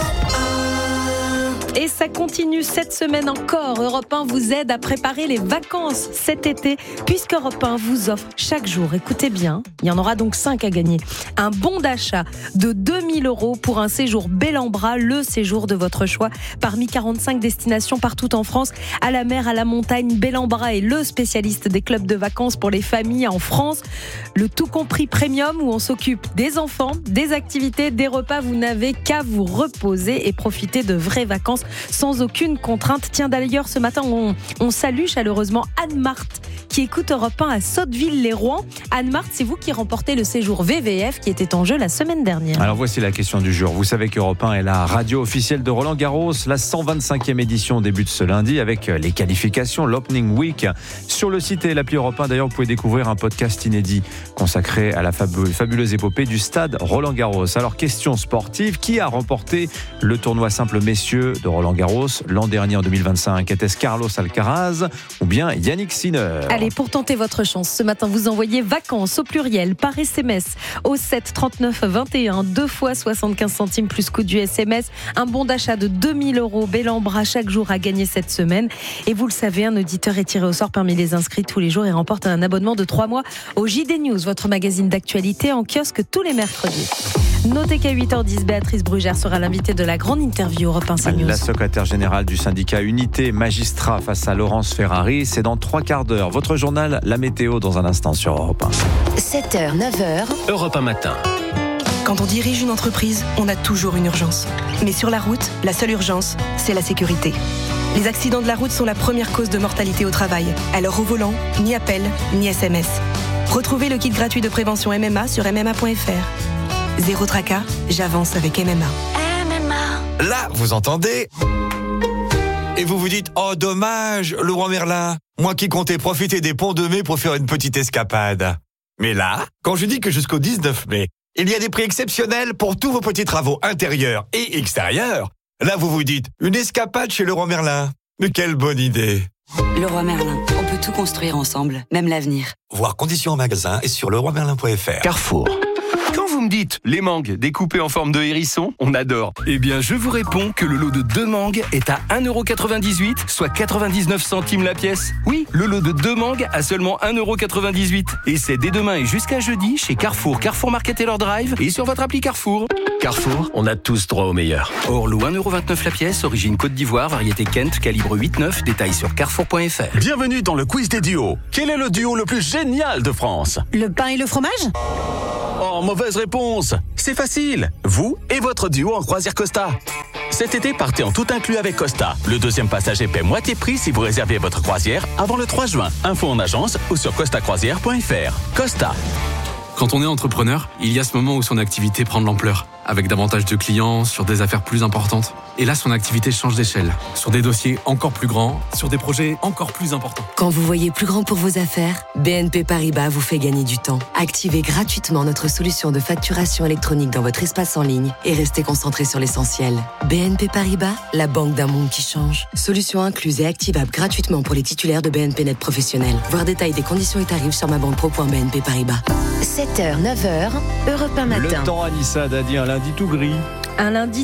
Et ça continue cette semaine encore. Europe 1 vous aide à préparer les vacances cet été, puisque Europe 1 vous offre chaque jour, écoutez bien, il y en aura donc 5 à gagner, un bon d'achat de 2000 € pour un séjour Bel-en-Bras, le séjour de votre choix, parmi 45 destinations partout en France, à la mer, à la montagne. Bel-en-Bras est le spécialiste des clubs de vacances pour les familles en France. Le tout compris premium où on s'occupe des enfants, des activités, des repas. Vous n'avez qu'à vous reposer et profiter de vraies vacances sans aucune contrainte. Tiens, d'ailleurs, ce matin, on salue chaleureusement Anne-Marthe qui écoute Europe 1 à Sotteville-les-Rouen. Anne-Marthe, c'est vous qui remportez le séjour VVF qui était en jeu la semaine dernière. Alors voici la question du jour. Vous savez qu'Europe 1 est la radio officielle de Roland Garros. La 125e édition débute ce lundi avec les qualifications, l'Opening Week. Sur le site et l'appli Europe 1, d'ailleurs, vous pouvez découvrir un podcast inédit consacré à la fabuleuse épopée du stade Roland Garros. Alors, question sportive, qui a remporté le tournoi simple messieurs de Roland Garros l'an dernier en 2025? Était-ce Carlos Alcaraz ou bien Yannick Sinner? Allez, pour tenter votre chance, ce matin, vous envoyez vacances au pluriel par SMS au 7 39 21, 2 fois 75 centimes plus coût du SMS. Un bon d'achat de 2000 € Bel-en-Bras chaque jour à gagner cette semaine. Et vous le savez, un auditeur est tiré au sort parmi les inscrits tous les jours et remporte un abonnement de 3 mois au JD News, votre magazine d'actualité en kiosque tous les mercredis. Notez qu'à 8h10, Béatrice Brugère sera l'invitée de la grande interview Europe 1 CNews. La secrétaire générale du syndicat Unité Magistrat face à Laurence Ferrari, c'est dans 3 quarts d'heure. Votre journal, la météo dans un instant sur Europe 1. 7h, 9h. Europe 1 matin. Quand on dirige une entreprise, on a toujours une urgence. Mais sur la route, la seule urgence, c'est la sécurité. Les accidents de la route sont la première cause de mortalité au travail. Alors au volant, ni appel, ni SMS. Retrouvez le kit gratuit de prévention MMA sur MMA.fr. Zéro tracas, j'avance avec MMA. Là, vous entendez ? Et vous vous dites, oh dommage, Leroy Merlin, moi qui comptais profiter des ponts de mai pour faire une petite escapade. Mais là, quand je dis que jusqu'au 19 mai, il y a des prix exceptionnels pour tous vos petits travaux intérieurs et extérieurs, là vous vous dites, une escapade chez Leroy Merlin. Mais quelle bonne idée! Leroy Merlin, on peut tout construire ensemble, même l'avenir. Voir conditions en magasin et sur leroymerlin.fr. Carrefour. Quand vous me dites les mangues découpées en forme de hérisson, on adore. Eh bien, je vous réponds que le lot de 2 mangues est à 1,98€, soit 99 centimes la pièce. Oui, le lot de 2 mangues à seulement 1,98€. Et c'est dès demain et jusqu'à jeudi chez Carrefour, Carrefour Market et leur drive et sur votre appli Carrefour. Carrefour, on a tous droit au meilleur. Orlo 1,29€ la pièce, origine Côte d'Ivoire, variété Kent, calibre 8,9, détail sur carrefour.fr. Bienvenue dans le quiz des duos. Quel est le duo le plus génial de France? Le pain et le fromage? Oh, mauvaise réponse. C'est facile. Vous et votre duo en croisière Costa. Cet été, partez en tout inclus avec Costa. Le deuxième passager paie moitié prix si vous réservez votre croisière avant le 3 juin. Info en agence ou sur costacroisière.fr. Costa. Quand on est entrepreneur, il y a ce moment où son activité prend de l'ampleur, avec davantage de clients, sur des affaires plus importantes. Et là, son activité change d'échelle, sur des dossiers encore plus grands, sur des projets encore plus importants. Quand vous voyez plus grand pour vos affaires, BNP Paribas vous fait gagner du temps. Activez gratuitement notre solution de facturation électronique dans votre espace en ligne et restez concentré sur l'essentiel. BNP Paribas, la banque d'un monde qui change. Solution incluse et activable gratuitement pour les titulaires de BNP Net Professionnel. Voir détail des conditions et tarifs sur mabanpro.bnp Paribas. 7h, 9h, Europe 1 matin. Le temps, Anissa Dadi, un lundi tout gris. Un lundi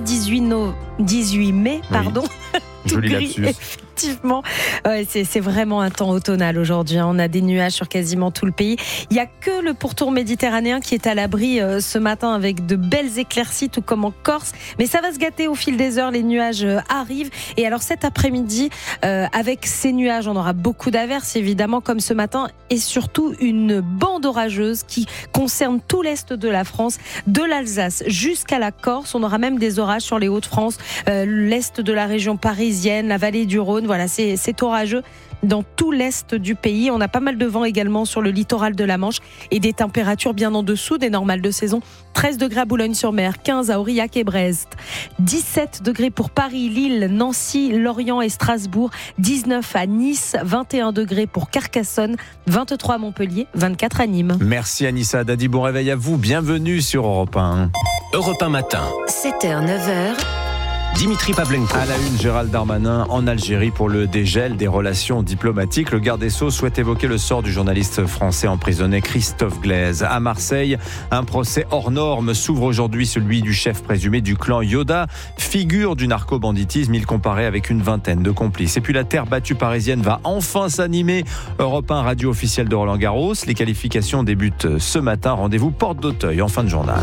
18 mai, pardon. Oui. Joli lapsus. Effectivement, c'est vraiment un temps automnal aujourd'hui. On a des nuages sur quasiment tout le pays. Il n'y a que le pourtour méditerranéen qui est à l'abri ce matin avec de belles éclaircies, tout comme en Corse. Mais ça va se gâter au fil des heures. Les nuages arrivent. Et alors cet après-midi, avec ces nuages, on aura beaucoup d'averses évidemment, comme ce matin, et surtout une bande orageuse qui concerne tout l'est de la France, de l'Alsace jusqu'à la Corse. On aura même des orages sur les Hauts-de-France, l'est de la région parisienne, la vallée du Rhône. Voilà, c'est orageux dans tout l'est du pays. On a pas mal de vent également sur le littoral de la Manche et des températures bien en dessous des normales de saison. 13 degrés à Boulogne-sur-Mer, 15 à Aurillac et Brest, 17 degrés pour Paris, Lille, Nancy, Lorient et Strasbourg, 19 à Nice, 21 degrés pour Carcassonne, 23 à Montpellier, 24 à Nîmes. Merci Anissa Dadi, bon réveil à vous, bienvenue sur Europe 1. Europe 1 matin. 7h, 9h. Dimitri Pavlenko. À la une, Gérald Darmanin en Algérie pour le dégel des relations diplomatiques. Le garde des Sceaux souhaite évoquer le sort du journaliste français emprisonné Christophe Glaise. À Marseille, un procès hors norme s'ouvre aujourd'hui, celui du chef présumé du clan Yoda. Figure du narco-banditisme, il comparait avec une vingtaine de complices. Et puis la terre battue parisienne va enfin s'animer. Europe 1, radio officielle de Roland Garros. Les qualifications débutent ce matin. Rendez-vous porte d'Auteuil en fin de journal.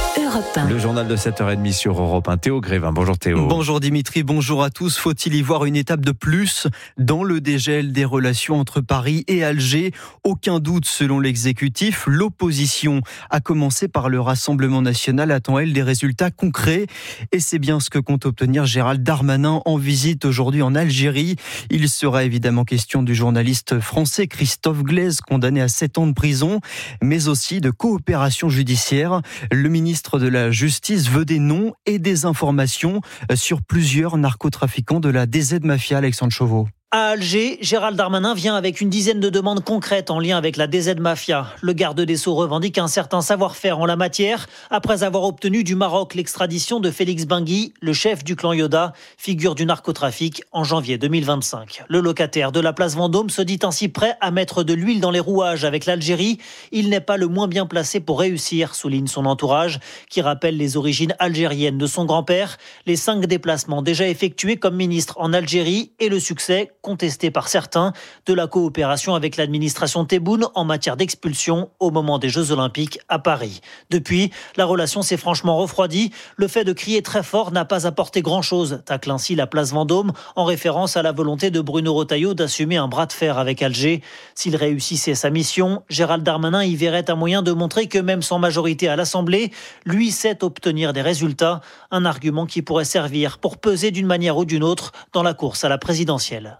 Le journal de 7h30 sur Europe 1. Théo Grévin. Bonjour Théo. Bonjour Dimitri, bonjour à tous. Faut-il y voir une étape de plus dans le dégel des relations entre Paris et Alger? Aucun doute selon l'exécutif. L'opposition, à commencer par le Rassemblement national, attend elle des résultats concrets. Et c'est bien ce que compte obtenir Gérald Darmanin en visite aujourd'hui en Algérie. Il sera évidemment question du journaliste français Christophe Glaise, condamné à 7 ans de prison, mais aussi de coopération judiciaire. Le ministre de la Justice veut des noms et des informations sur plusieurs narcotrafiquants de la DZ Mafia, Alexandre Chauveau. À Alger, Gérald Darmanin vient avec une dizaine de demandes concrètes en lien avec la DZ Mafia. Le garde des Sceaux revendique un certain savoir-faire en la matière après avoir obtenu du Maroc l'extradition de Félix Bengui, le chef du clan Yoda, figure du narcotrafic en janvier 2025. Le locataire de la place Vendôme se dit ainsi prêt à mettre de l'huile dans les rouages avec l'Algérie. Il n'est pas le moins bien placé pour réussir, souligne son entourage, qui rappelle les origines algériennes de son grand-père, les 5 déplacements déjà effectués comme ministre en Algérie et le succès contesté par certains de la coopération avec l'administration Tebboune en matière d'expulsion au moment des Jeux Olympiques à Paris. Depuis, la relation s'est franchement refroidie. Le fait de crier très fort n'a pas apporté grand-chose, tacle ainsi la place Vendôme en référence à la volonté de Bruno Retailleau d'assumer un bras de fer avec Alger. S'il réussissait sa mission, Gérald Darmanin y verrait un moyen de montrer que même sans majorité à l'Assemblée, lui sait obtenir des résultats, un argument qui pourrait servir pour peser d'une manière ou d'une autre dans la course à la présidentielle.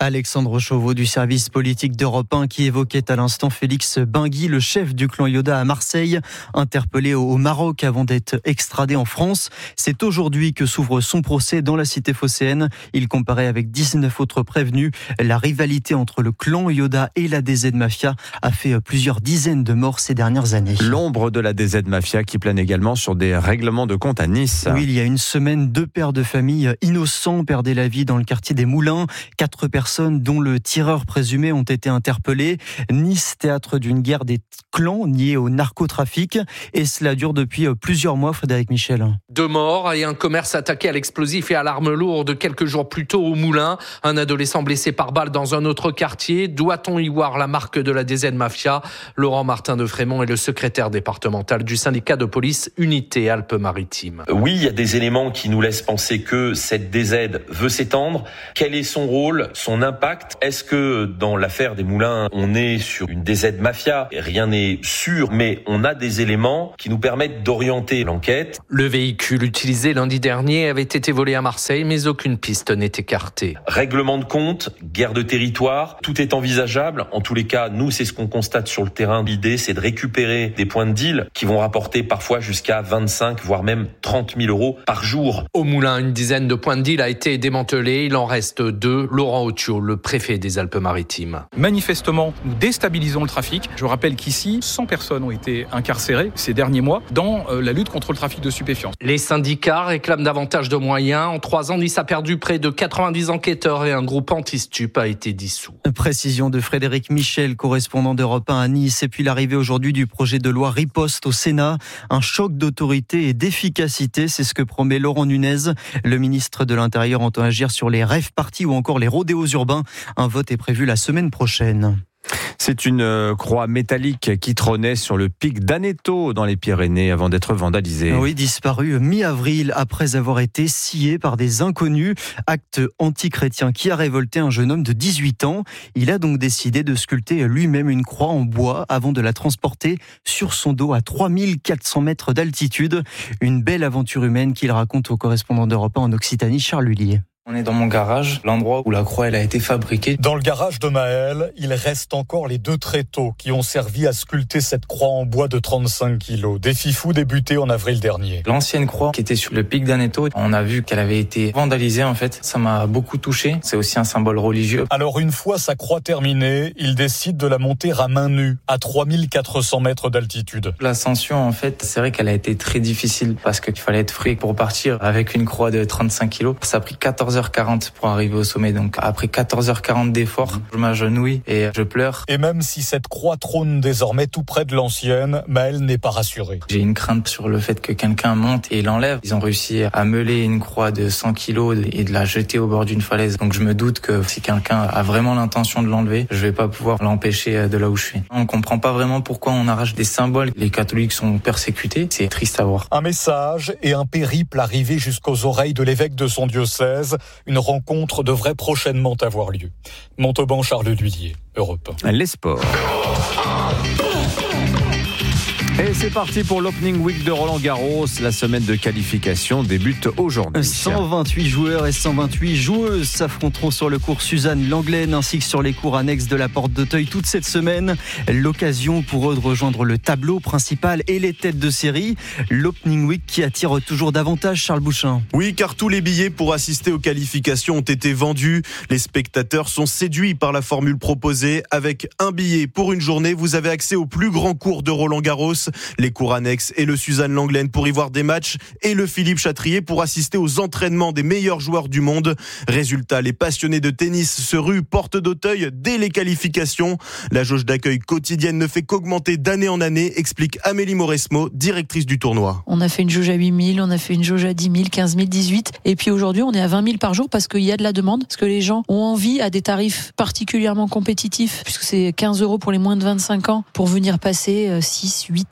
Alexandre Chauveau du service politique d'Europe 1 qui évoquait à l'instant Félix Bengui, le chef du clan Yoda à Marseille, interpellé au Maroc avant d'être extradé en France. C'est aujourd'hui que s'ouvre son procès dans la cité phocéenne. Il comparait avec 19 autres prévenus. La rivalité entre le clan Yoda et la DZ Mafia a fait plusieurs dizaines de morts ces dernières années. L'ombre de la DZ Mafia qui plane également sur des règlements de compte à Nice. Oui, il y a une semaine, 2 pères de famille innocents perdaient la vie dans le quartier des Moulins. 4 personnes, dont le tireur présumé, ont été interpellées. Nice, théâtre d'une guerre des clans liés au narcotrafic. Et cela dure depuis plusieurs mois, Frédéric Michel. 2 morts et un commerce attaqué à l'explosif et à l'arme lourde quelques jours plus tôt au Moulin. Un adolescent blessé par balle dans un autre quartier. Doit-on y voir la marque de la DZ Mafia ? Laurent Martin de Frémont est le secrétaire départemental du syndicat de police Unité Alpes-Maritimes. Oui, il y a des éléments qui nous laissent penser que cette DZ veut s'étendre. Quel est son rôle, son impact ? Est-ce que dans l'affaire des Moulins, on est sur une DZ Mafia ? Rien n'est sûr, mais on a des éléments qui nous permettent d'orienter l'enquête. Le véhicule utilisé lundi dernier avait été volé à Marseille, mais aucune piste n'est écartée. Règlement de compte, guerre de territoire, tout est envisageable. En tous les cas, nous, c'est ce qu'on constate sur le terrain. L'idée, c'est de récupérer des points de deal qui vont rapporter parfois jusqu'à 25, voire même 30 000 euros par jour. Au Moulin, une dizaine de points de deal a été démantelée. Il en reste 2. Laurent Autiot, le préfet des Alpes-Maritimes. Manifestement, nous déstabilisons le trafic. Je rappelle qu'ici, 100 personnes ont été incarcérées ces derniers mois dans la lutte contre le trafic de stupéfiants. Les syndicats réclament davantage de moyens. En 3 ans, Nice a perdu près de 90 enquêteurs et un groupe anti-stup a été dissous. Précision de Frédéric Michel, correspondant d'Europe 1 à Nice. Et puis l'arrivée aujourd'hui du projet de loi Riposte au Sénat. Un choc d'autorité et d'efficacité, c'est ce que promet Laurent Nunez. Le ministre de l'Intérieur entend agir sur les rave-parties ou encore les rodéos urbains. Un vote est prévu la semaine prochaine. C'est une croix métallique qui trônait sur le pic d'Aneto dans les Pyrénées avant d'être vandalisée. Oui, disparue mi-avril après avoir été sciée par des inconnus. Acte anti-chrétien qui a révolté un jeune homme de 18 ans. Il a donc décidé de sculpter lui-même une croix en bois avant de la transporter sur son dos à 3400 mètres d'altitude. Une belle aventure humaine qu'il raconte au correspondant d'Europe 1 en Occitanie, Charles Lullier. On est dans mon garage, l'endroit où la croix elle a été fabriquée. Dans le garage de Maël, il reste encore les 2 tréteaux qui ont servi à sculpter cette croix en bois de 35 kilos. Défi fou débuté en avril dernier. L'ancienne croix qui était sur le pic d'Aneto, on a vu qu'elle avait été vandalisée en fait. Ça m'a beaucoup touché. C'est aussi un symbole religieux. Alors une fois sa croix terminée, il décide de la monter à main nue à 3400 mètres d'altitude. L'ascension en fait, c'est vrai qu'elle a été très difficile parce qu'il fallait être frais pour partir avec une croix de 35 kilos. Ça a pris 14h40 pour arriver au sommet. Donc après 14h40 d'efforts, je m'agenouille et je pleure. Et même si cette croix trône désormais tout près de l'ancienne, Maël n'est pas rassuré. J'ai une crainte sur le fait que quelqu'un monte et l'enlève. Ils ont réussi à meuler une croix de 100 kilos et de la jeter au bord d'une falaise. Donc je me doute que si quelqu'un a vraiment l'intention de l'enlever, je vais pas pouvoir l'empêcher de là où je suis. On comprend pas vraiment pourquoi on arrache des symboles. Les catholiques sont persécutés. C'est triste à voir. Un message et un périple arrivé jusqu'aux oreilles de l'évêque de son diocèse. Une rencontre devrait prochainement avoir lieu. Montauban, Charles Lullier, Europe 1. Les sports. Et c'est parti pour l'opening week de Roland-Garros. La semaine de qualification débute aujourd'hui. 128 joueurs et 128 joueuses s'affronteront sur le cours Suzanne Lenglen ainsi que sur les cours annexes de la Porte d'Auteuil toute cette semaine. L'occasion pour eux de rejoindre le tableau principal et les têtes de série. L'opening week qui attire toujours davantage, Charles Bouchin. Oui, car tous les billets pour assister aux qualifications ont été vendus. Les spectateurs sont séduits par la formule proposée. Avec un billet pour une journée, vous avez accès aux plus grands cours de Roland-Garros, les cours annexes et le Suzanne Lenglen pour y voir des matchs et le Philippe Chatrier pour assister aux entraînements des meilleurs joueurs du monde. Résultat, les passionnés de tennis se ruent Porte d'Auteuil dès les qualifications. La jauge d'accueil quotidienne ne fait qu'augmenter d'année en année, explique Amélie Mauresmo, directrice du tournoi. On a fait une jauge à 8 000, on a fait une jauge à 10 000, 15 000, 18 000 et puis aujourd'hui on est à 20 000 par jour parce qu'il y a de la demande, parce que les gens ont envie à des tarifs particulièrement compétitifs puisque c'est 15 € pour les moins de 25 ans pour venir passer 6, 8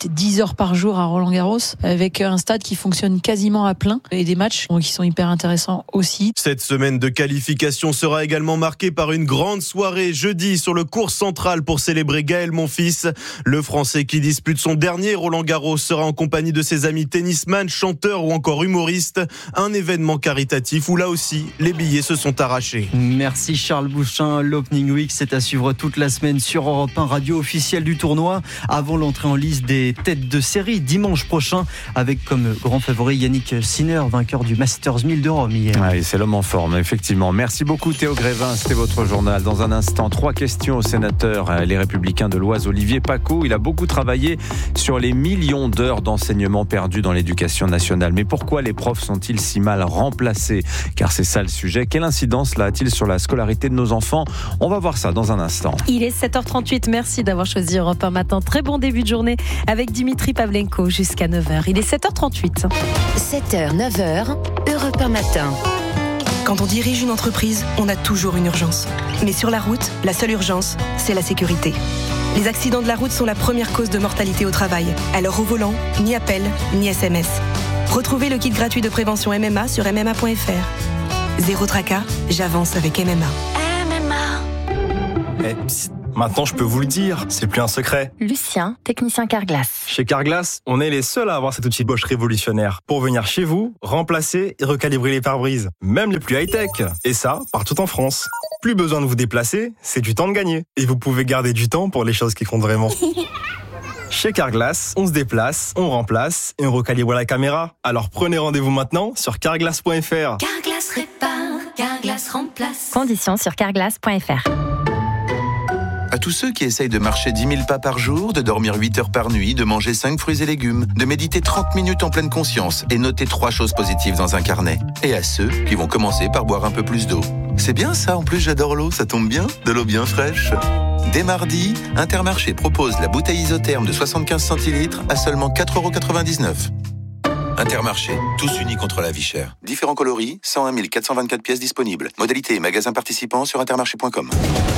8, 10 heures par jour à Roland-Garros, avec un stade qui fonctionne quasiment à plein et des matchs qui sont hyper intéressants aussi. Cette semaine de qualification sera également marquée par une grande soirée jeudi sur le court central pour célébrer Gaël Monfils. Le Français qui dispute son dernier Roland-Garros sera en compagnie de ses amis tennisman, chanteurs ou encore humoristes. Un événement caritatif où là aussi les billets se sont arrachés. Merci Charles Bouchin. L'Opening Week, c'est à suivre toute la semaine sur Europe 1, radio officielle du tournoi, avant l'entrée en liste des têtes de série dimanche prochain, avec comme grand favori Yannick Sinner, vainqueur du Masters 1000 de Rome hier. Ouais, c'est l'homme en forme, effectivement. Merci beaucoup Théo Grévin, c'était votre journal. Dans un instant, 3 questions au sénateur Les Républicains de l'Oise, Olivier Paccaud. Il a beaucoup travaillé sur les millions d'heures d'enseignement perdus dans l'éducation nationale. Mais pourquoi les profs sont-ils si mal remplacés ? Car c'est ça le sujet. Quelle incidence cela a-t-il sur la scolarité de nos enfants ? On va voir ça dans un instant. Il est 7h38, merci d'avoir choisi Europe 1 matin. Très bon début de journée avec Dimitri Pavlenko jusqu'à 9h. Il est 7h38. 7h, 9h, Europe 1 matin. Quand on dirige une entreprise, on a toujours une urgence. Mais sur la route, la seule urgence, c'est la sécurité. Les accidents de la route sont la première cause de mortalité au travail. Alors au volant, ni appel, ni SMS. Retrouvez le kit gratuit de prévention MMA sur MMA.fr. Zéro tracas, j'avance avec MMA. Maintenant, je peux vous le dire, c'est plus un secret. Lucien, technicien Carglass. Chez Carglass, on est les seuls à avoir cet outil Bosch révolutionnaire pour venir chez vous, remplacer et recalibrer les pare-brises, même les plus high-tech. Et ça, partout en France. Plus besoin de vous déplacer, c'est du temps de gagner. Et vous pouvez garder du temps pour les choses qui comptent vraiment. Chez Carglass, on se déplace, on remplace et on recalibre la caméra. Alors prenez rendez-vous maintenant sur carglass.fr. Carglass répare, Carglass remplace. Conditions sur carglass.fr. À tous ceux qui essayent de marcher 10 000 pas par jour, de dormir 8 heures par nuit, de manger 5 fruits et légumes, de méditer 30 minutes en pleine conscience et noter 3 choses positives dans un carnet. Et à ceux qui vont commencer par boire un peu plus d'eau. C'est bien ça, en plus j'adore l'eau, ça tombe bien, de l'eau bien fraîche. Dès mardi, Intermarché propose la bouteille isotherme de 75 centilitres à seulement 4,99 €. Intermarché, tous unis contre la vie chère. Différents coloris, 101 424 pièces disponibles. Modalité et magasins participants sur intermarché.com.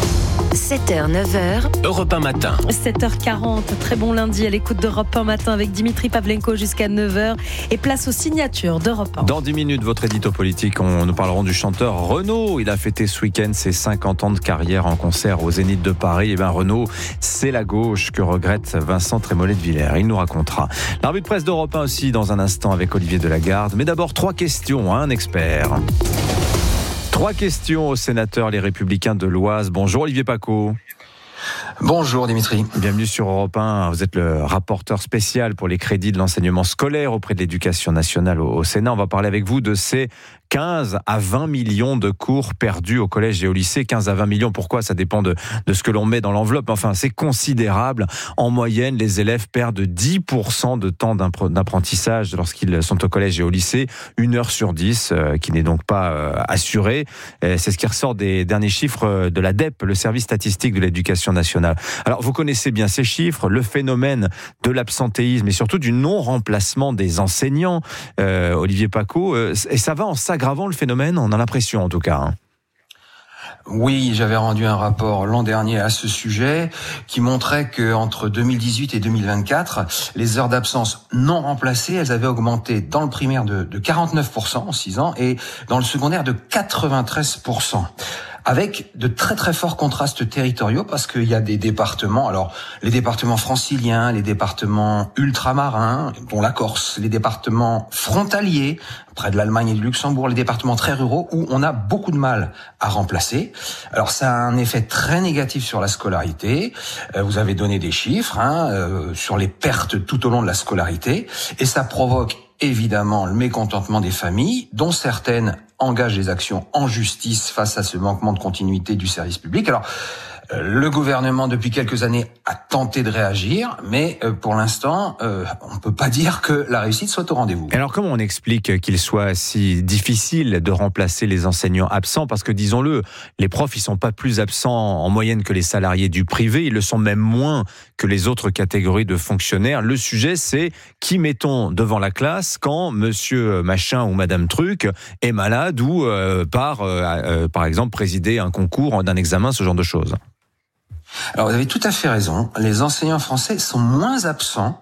7h, 9h, Europe 1 matin. 7h40, très bon lundi à l'écoute d'Europe 1 matin avec Dimitri Pavlenko jusqu'à 9h et place aux signatures d'Europe 1. Dans 10 minutes, votre édito politique, nous parlerons du chanteur Renaud. Il a fêté ce week-end ses 50 ans de carrière en concert au Zénith de Paris. Et bien Renaud, c'est la gauche que regrette Vincent Trémollet de Villers. Il nous racontera. La revue de presse d'Europe 1 aussi dans un instant avec Olivier Delagarde. Mais d'abord, 3 questions à un expert. 3 questions au sénateur Les Républicains de l'Oise. Bonjour Olivier Paccaud. Bonjour Dimitri. Bienvenue sur Europe 1. Vous êtes le rapporteur spécial pour les crédits de l'enseignement scolaire auprès de l'Éducation nationale au Sénat. On va parler avec vous de ces 15 à 20 millions de cours perdus au collège et au lycée. 15 à 20 millions, pourquoi ? Ça dépend de ce que l'on met dans l'enveloppe. Enfin, c'est considérable. En moyenne, les élèves perdent 10% de temps d'apprentissage lorsqu'ils sont au collège et au lycée. 1 heure sur 10, qui n'est donc pas assurée. C'est ce qui ressort des derniers chiffres de l'ADEP, le service statistique de l'éducation nationale. Alors, vous connaissez bien ces chiffres, le phénomène de l'absentéisme et surtout du non-remplacement des enseignants, Olivier Paccaud, et ça va en s'aggravant le phénomène, on a l'impression en tout cas. Oui, j'avais rendu un rapport l'an dernier à ce sujet qui montrait que entre 2018 et 2024, les heures d'absence non remplacées, elles avaient augmenté dans le primaire de 49% en 6 ans et dans le secondaire de 93%. Avec de très très forts contrastes territoriaux parce qu'il y a des départements, alors les départements franciliens, les départements ultramarins, dont la Corse, les départements frontaliers, près de l'Allemagne et du Luxembourg, les départements très ruraux où on a beaucoup de mal à remplacer. Alors ça a un effet très négatif sur la scolarité. Vous avez donné des chiffres sur les pertes tout au long de la scolarité et ça provoque évidemment le mécontentement des familles, dont certaines engagent des actions en justice face à ce manquement de continuité du service public. Alors, le gouvernement, depuis quelques années, a tenté de réagir, mais pour l'instant, on ne peut pas dire que la réussite soit au rendez-vous. Alors, comment on explique qu'il soit si difficile de remplacer les enseignants absents ? Parce que, disons-le, les profs, ils sont pas plus absents en moyenne que les salariés du privé, ils le sont même moins que les autres catégories de fonctionnaires. Le sujet, c'est qui mettons devant la classe quand monsieur machin ou madame truc est malade ou part, par exemple, présider un concours d'un examen, ce genre de choses. Alors, vous avez tout à fait raison. Les enseignants français sont moins absents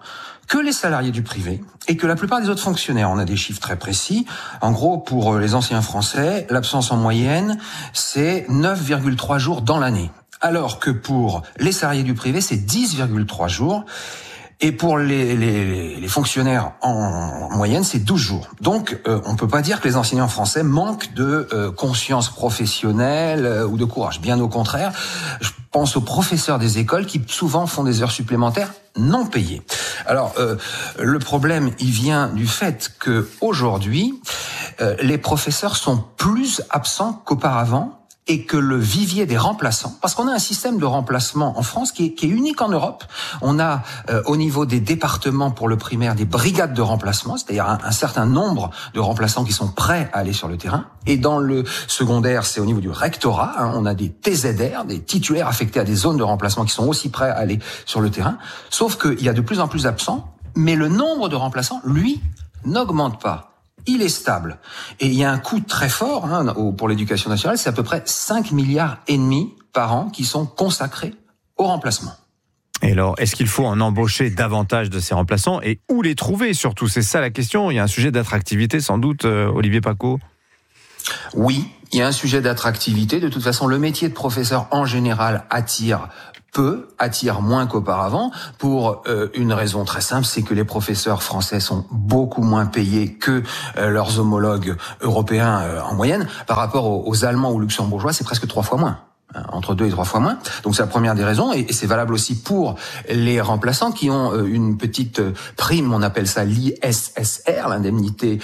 que les salariés du privé et que la plupart des autres fonctionnaires. On a des chiffres très précis. En gros, pour les enseignants français, l'absence en moyenne, c'est 9,3 jours dans l'année. Alors que pour les salariés du privé, c'est 10,3 jours. Et pour les fonctionnaires en moyenne, c'est 12 jours. Donc, on peut pas dire que les enseignants français manquent de conscience professionnelle ou de courage. Bien au contraire, je pense aux professeurs des écoles qui souvent font des heures supplémentaires non payées. Alors, le problème, il vient du fait que aujourd'hui, les professeurs sont plus absents qu'auparavant. Et que le vivier des remplaçants, parce qu'on a un système de remplacement en France qui est unique en Europe. On a au niveau des départements pour le primaire des brigades de remplacement, c'est-à-dire un certain nombre de remplaçants qui sont prêts à aller sur le terrain. Et dans le secondaire, c'est au niveau du rectorat, on a des TZR, des titulaires affectés à des zones de remplacement qui sont aussi prêts à aller sur le terrain. Sauf qu'il y a de plus en plus d'absents, mais le nombre de remplaçants, lui, n'augmente pas. Il est stable. Et il y a un coût très fort pour l'éducation nationale, c'est à peu près 5,5 milliards par an qui sont consacrés au remplacement. Et alors, est-ce qu'il faut en embaucher davantage de ces remplaçants et où les trouver surtout ? C'est ça la question. Il y a un sujet d'attractivité sans doute, Olivier Paccaud ? Oui, il y a un sujet d'attractivité. De toute façon, le métier de professeur en général attire moins qu'auparavant, pour une raison très simple, c'est que les professeurs français sont beaucoup moins payés que leurs homologues européens en moyenne. Par rapport aux Allemands ou Luxembourgeois, c'est presque 3 fois moins. Entre 2 et 3 fois moins. Donc c'est la première des raisons, et c'est valable aussi pour les remplaçants qui ont une petite prime, on appelle ça l'ISSR, l'indemnité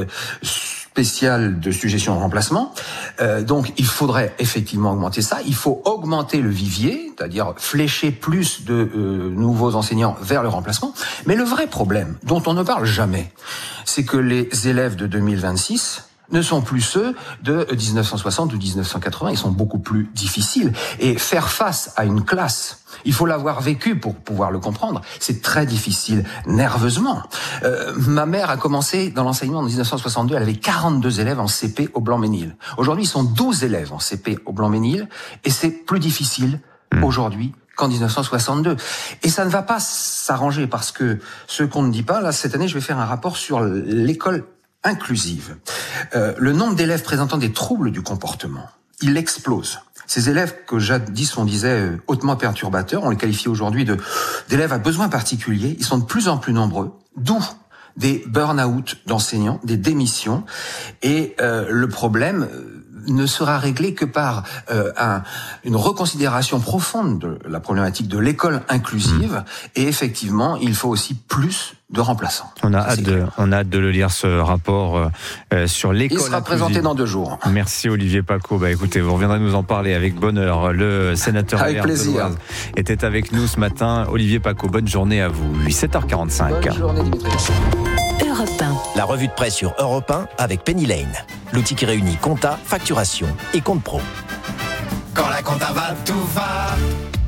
spéciale de suggestion de remplacement. Donc il faudrait effectivement augmenter ça. Il faut augmenter le vivier, c'est-à-dire flécher plus de nouveaux enseignants vers le remplacement. Mais le vrai problème, dont on ne parle jamais, c'est que les élèves de 2026 ne sont plus ceux de 1960 ou 1980, ils sont beaucoup plus difficiles. Et faire face à une classe, il faut l'avoir vécu pour pouvoir le comprendre, c'est très difficile nerveusement. Ma mère a commencé dans l'enseignement en 1962, elle avait 42 élèves en CP au Blanc-Ménil. Aujourd'hui, ils sont 12 élèves en CP au Blanc-Ménil, et c'est plus difficile aujourd'hui qu'en 1962. Et ça ne va pas s'arranger, parce que ce qu'on ne dit pas, là, cette année, je vais faire un rapport sur l'école inclusive. Le nombre d'élèves présentant des troubles du comportement, il explose. Ces élèves que jadis on disait hautement perturbateurs, on les qualifie aujourd'hui d'élèves à besoins particuliers, ils sont de plus en plus nombreux, d'où des burn-out d'enseignants, des démissions, et le problème ne sera réglé que par une reconsidération profonde de la problématique de l'école inclusive, et effectivement, il faut aussi plus de remplaçants. On a hâte de le lire, ce rapport sur l'école inclusive. Il sera présenté dans 2 jours. Merci Olivier Paccaud. Écoutez, vous reviendrez nous en parler avec bonheur. Le sénateur avec plaisir était avec nous ce matin. Olivier Paccaud, bonne journée à vous. 7h45. Bonne journée Dimitri. Europe 1. La revue de presse sur Europe 1 avec Penny Lane. L'outil qui réunit compta, facturation et compte pro. Quand la compta va, tout va.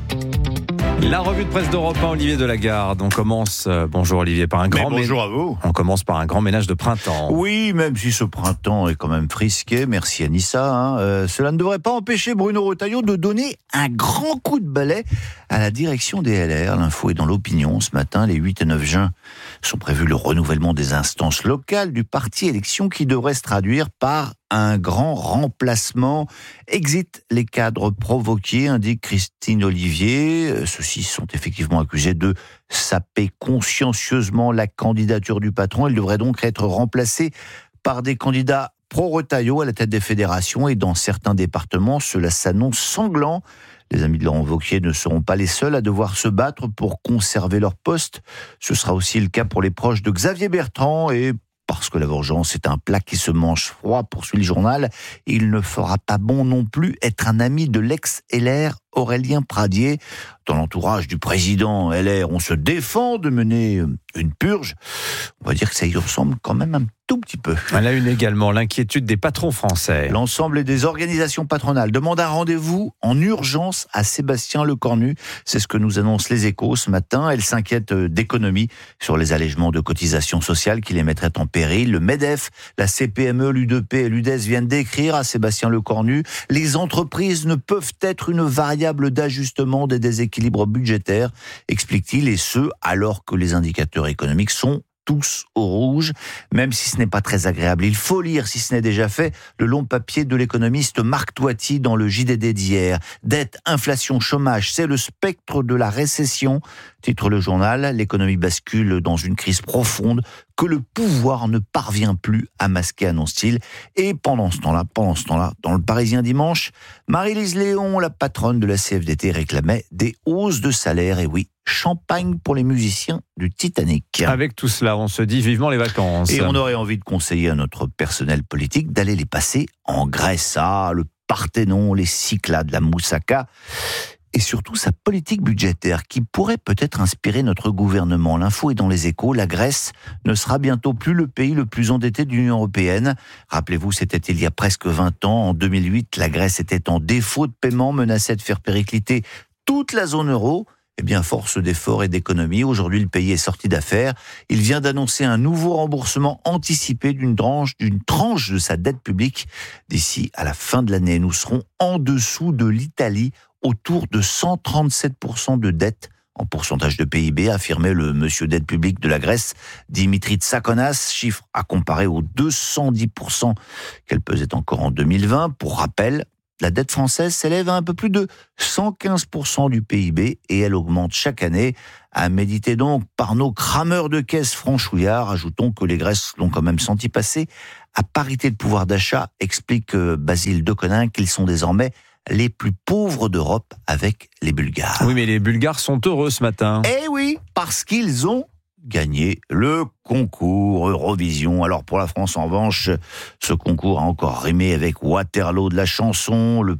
La revue de presse d'Europe 1, Olivier Delagarde. On commence, bonjour Olivier, par un grand bonjour à vous. On commence par un grand ménage de printemps. Oui, même si ce printemps est quand même frisqué, merci Anissa, cela ne devrait pas empêcher Bruno Retailleau de donner un grand coup de balai à la direction des LR. L'info est dans l'opinion ce matin, les 8 et 9 juin sont prévus le renouvellement des instances locales du parti élection qui devrait se traduire par un grand remplacement. Exit les cadres provoqués, indique Christine Olivier. Ceux-ci sont effectivement accusés de saper consciencieusement la candidature du patron. Ils devraient donc être remplacés par des candidats pro-Retailleau à la tête des fédérations, et dans certains départements, cela s'annonce sanglant. Les amis de Laurent Wauquiez ne seront pas les seuls à devoir se battre pour conserver leur poste. Ce sera aussi le cas pour les proches de Xavier Bertrand, et parce que la vengeance est un plat qui se mange froid, poursuit le journal, il ne fera pas bon non plus être un ami de l'ex-LR Aurélien Pradier. Dans l'entourage du président LR, on se défend de mener une purge. On va dire que ça y ressemble quand même un tout petit peu. À la une également, l'inquiétude des patrons français. L'ensemble des organisations patronales demandent un rendez-vous en urgence à Sébastien Lecornu. C'est ce que nous annoncent les Échos ce matin. Elles s'inquiètent d'économies sur les allègements de cotisations sociales qui les mettraient en péril. Le MEDEF, la CPME, l'UDP et l'UDES viennent d'écrire à Sébastien Lecornu: les entreprises ne peuvent être une variable variable d'ajustement des déséquilibres budgétaires, explique-t-il, et ce, alors que les indicateurs économiques sont tous au rouge, même si ce n'est pas très agréable. Il faut lire, si ce n'est déjà fait, le long papier de l'économiste Marc Toiti dans le JDD d'hier. Dette, inflation, chômage, c'est le spectre de la récession. Titre le journal, l'économie bascule dans une crise profonde que le pouvoir ne parvient plus à masquer, annonce-t-il. Et pendant ce temps-là, dans le Parisien dimanche, Marie-Lise Léon, la patronne de la CFDT, réclamait des hausses de salaire. Et oui, champagne pour les musiciens du Titanic. Avec tout cela, on se dit vivement les vacances. Et on aurait envie de conseiller à notre personnel politique d'aller les passer en Grèce. Ah, le Parthénon, les Cyclades, la Moussaka, et surtout sa politique budgétaire qui pourrait peut-être inspirer notre gouvernement. L'info est dans les Échos, la Grèce ne sera bientôt plus le pays le plus endetté de l'Union européenne. Rappelez-vous, c'était il y a presque 20 ans. En 2008, la Grèce était en défaut de paiement, menaçait de faire péricliter toute la zone euro. Eh bien, force d'efforts et d'économies, aujourd'hui le pays est sorti d'affaires. Il vient d'annoncer un nouveau remboursement anticipé d'une tranche de sa dette publique. D'ici à la fin de l'année, nous serons en dessous de l'Italie, autour de 137% de dette en pourcentage de PIB, a affirmé le monsieur dette publique de la Grèce, Dimitri Tsakonas, chiffre à comparer aux 210% qu'elle pesait encore en 2020. Pour rappel, la dette française s'élève à un peu plus de 115% du PIB et elle augmente chaque année. À méditer donc par nos crameurs de caisse franchouillards. Ajoutons que les Grecs l'ont quand même senti passer à parité de pouvoir d'achat, explique Basile Deconin, qu'ils sont désormais les plus pauvres d'Europe avec les Bulgares. Oui, mais les Bulgares sont heureux ce matin. Eh oui, parce qu'ils ont gagné le concours Eurovision. Alors pour la France, en revanche, ce concours a encore rimé avec Waterloo de la chanson. Le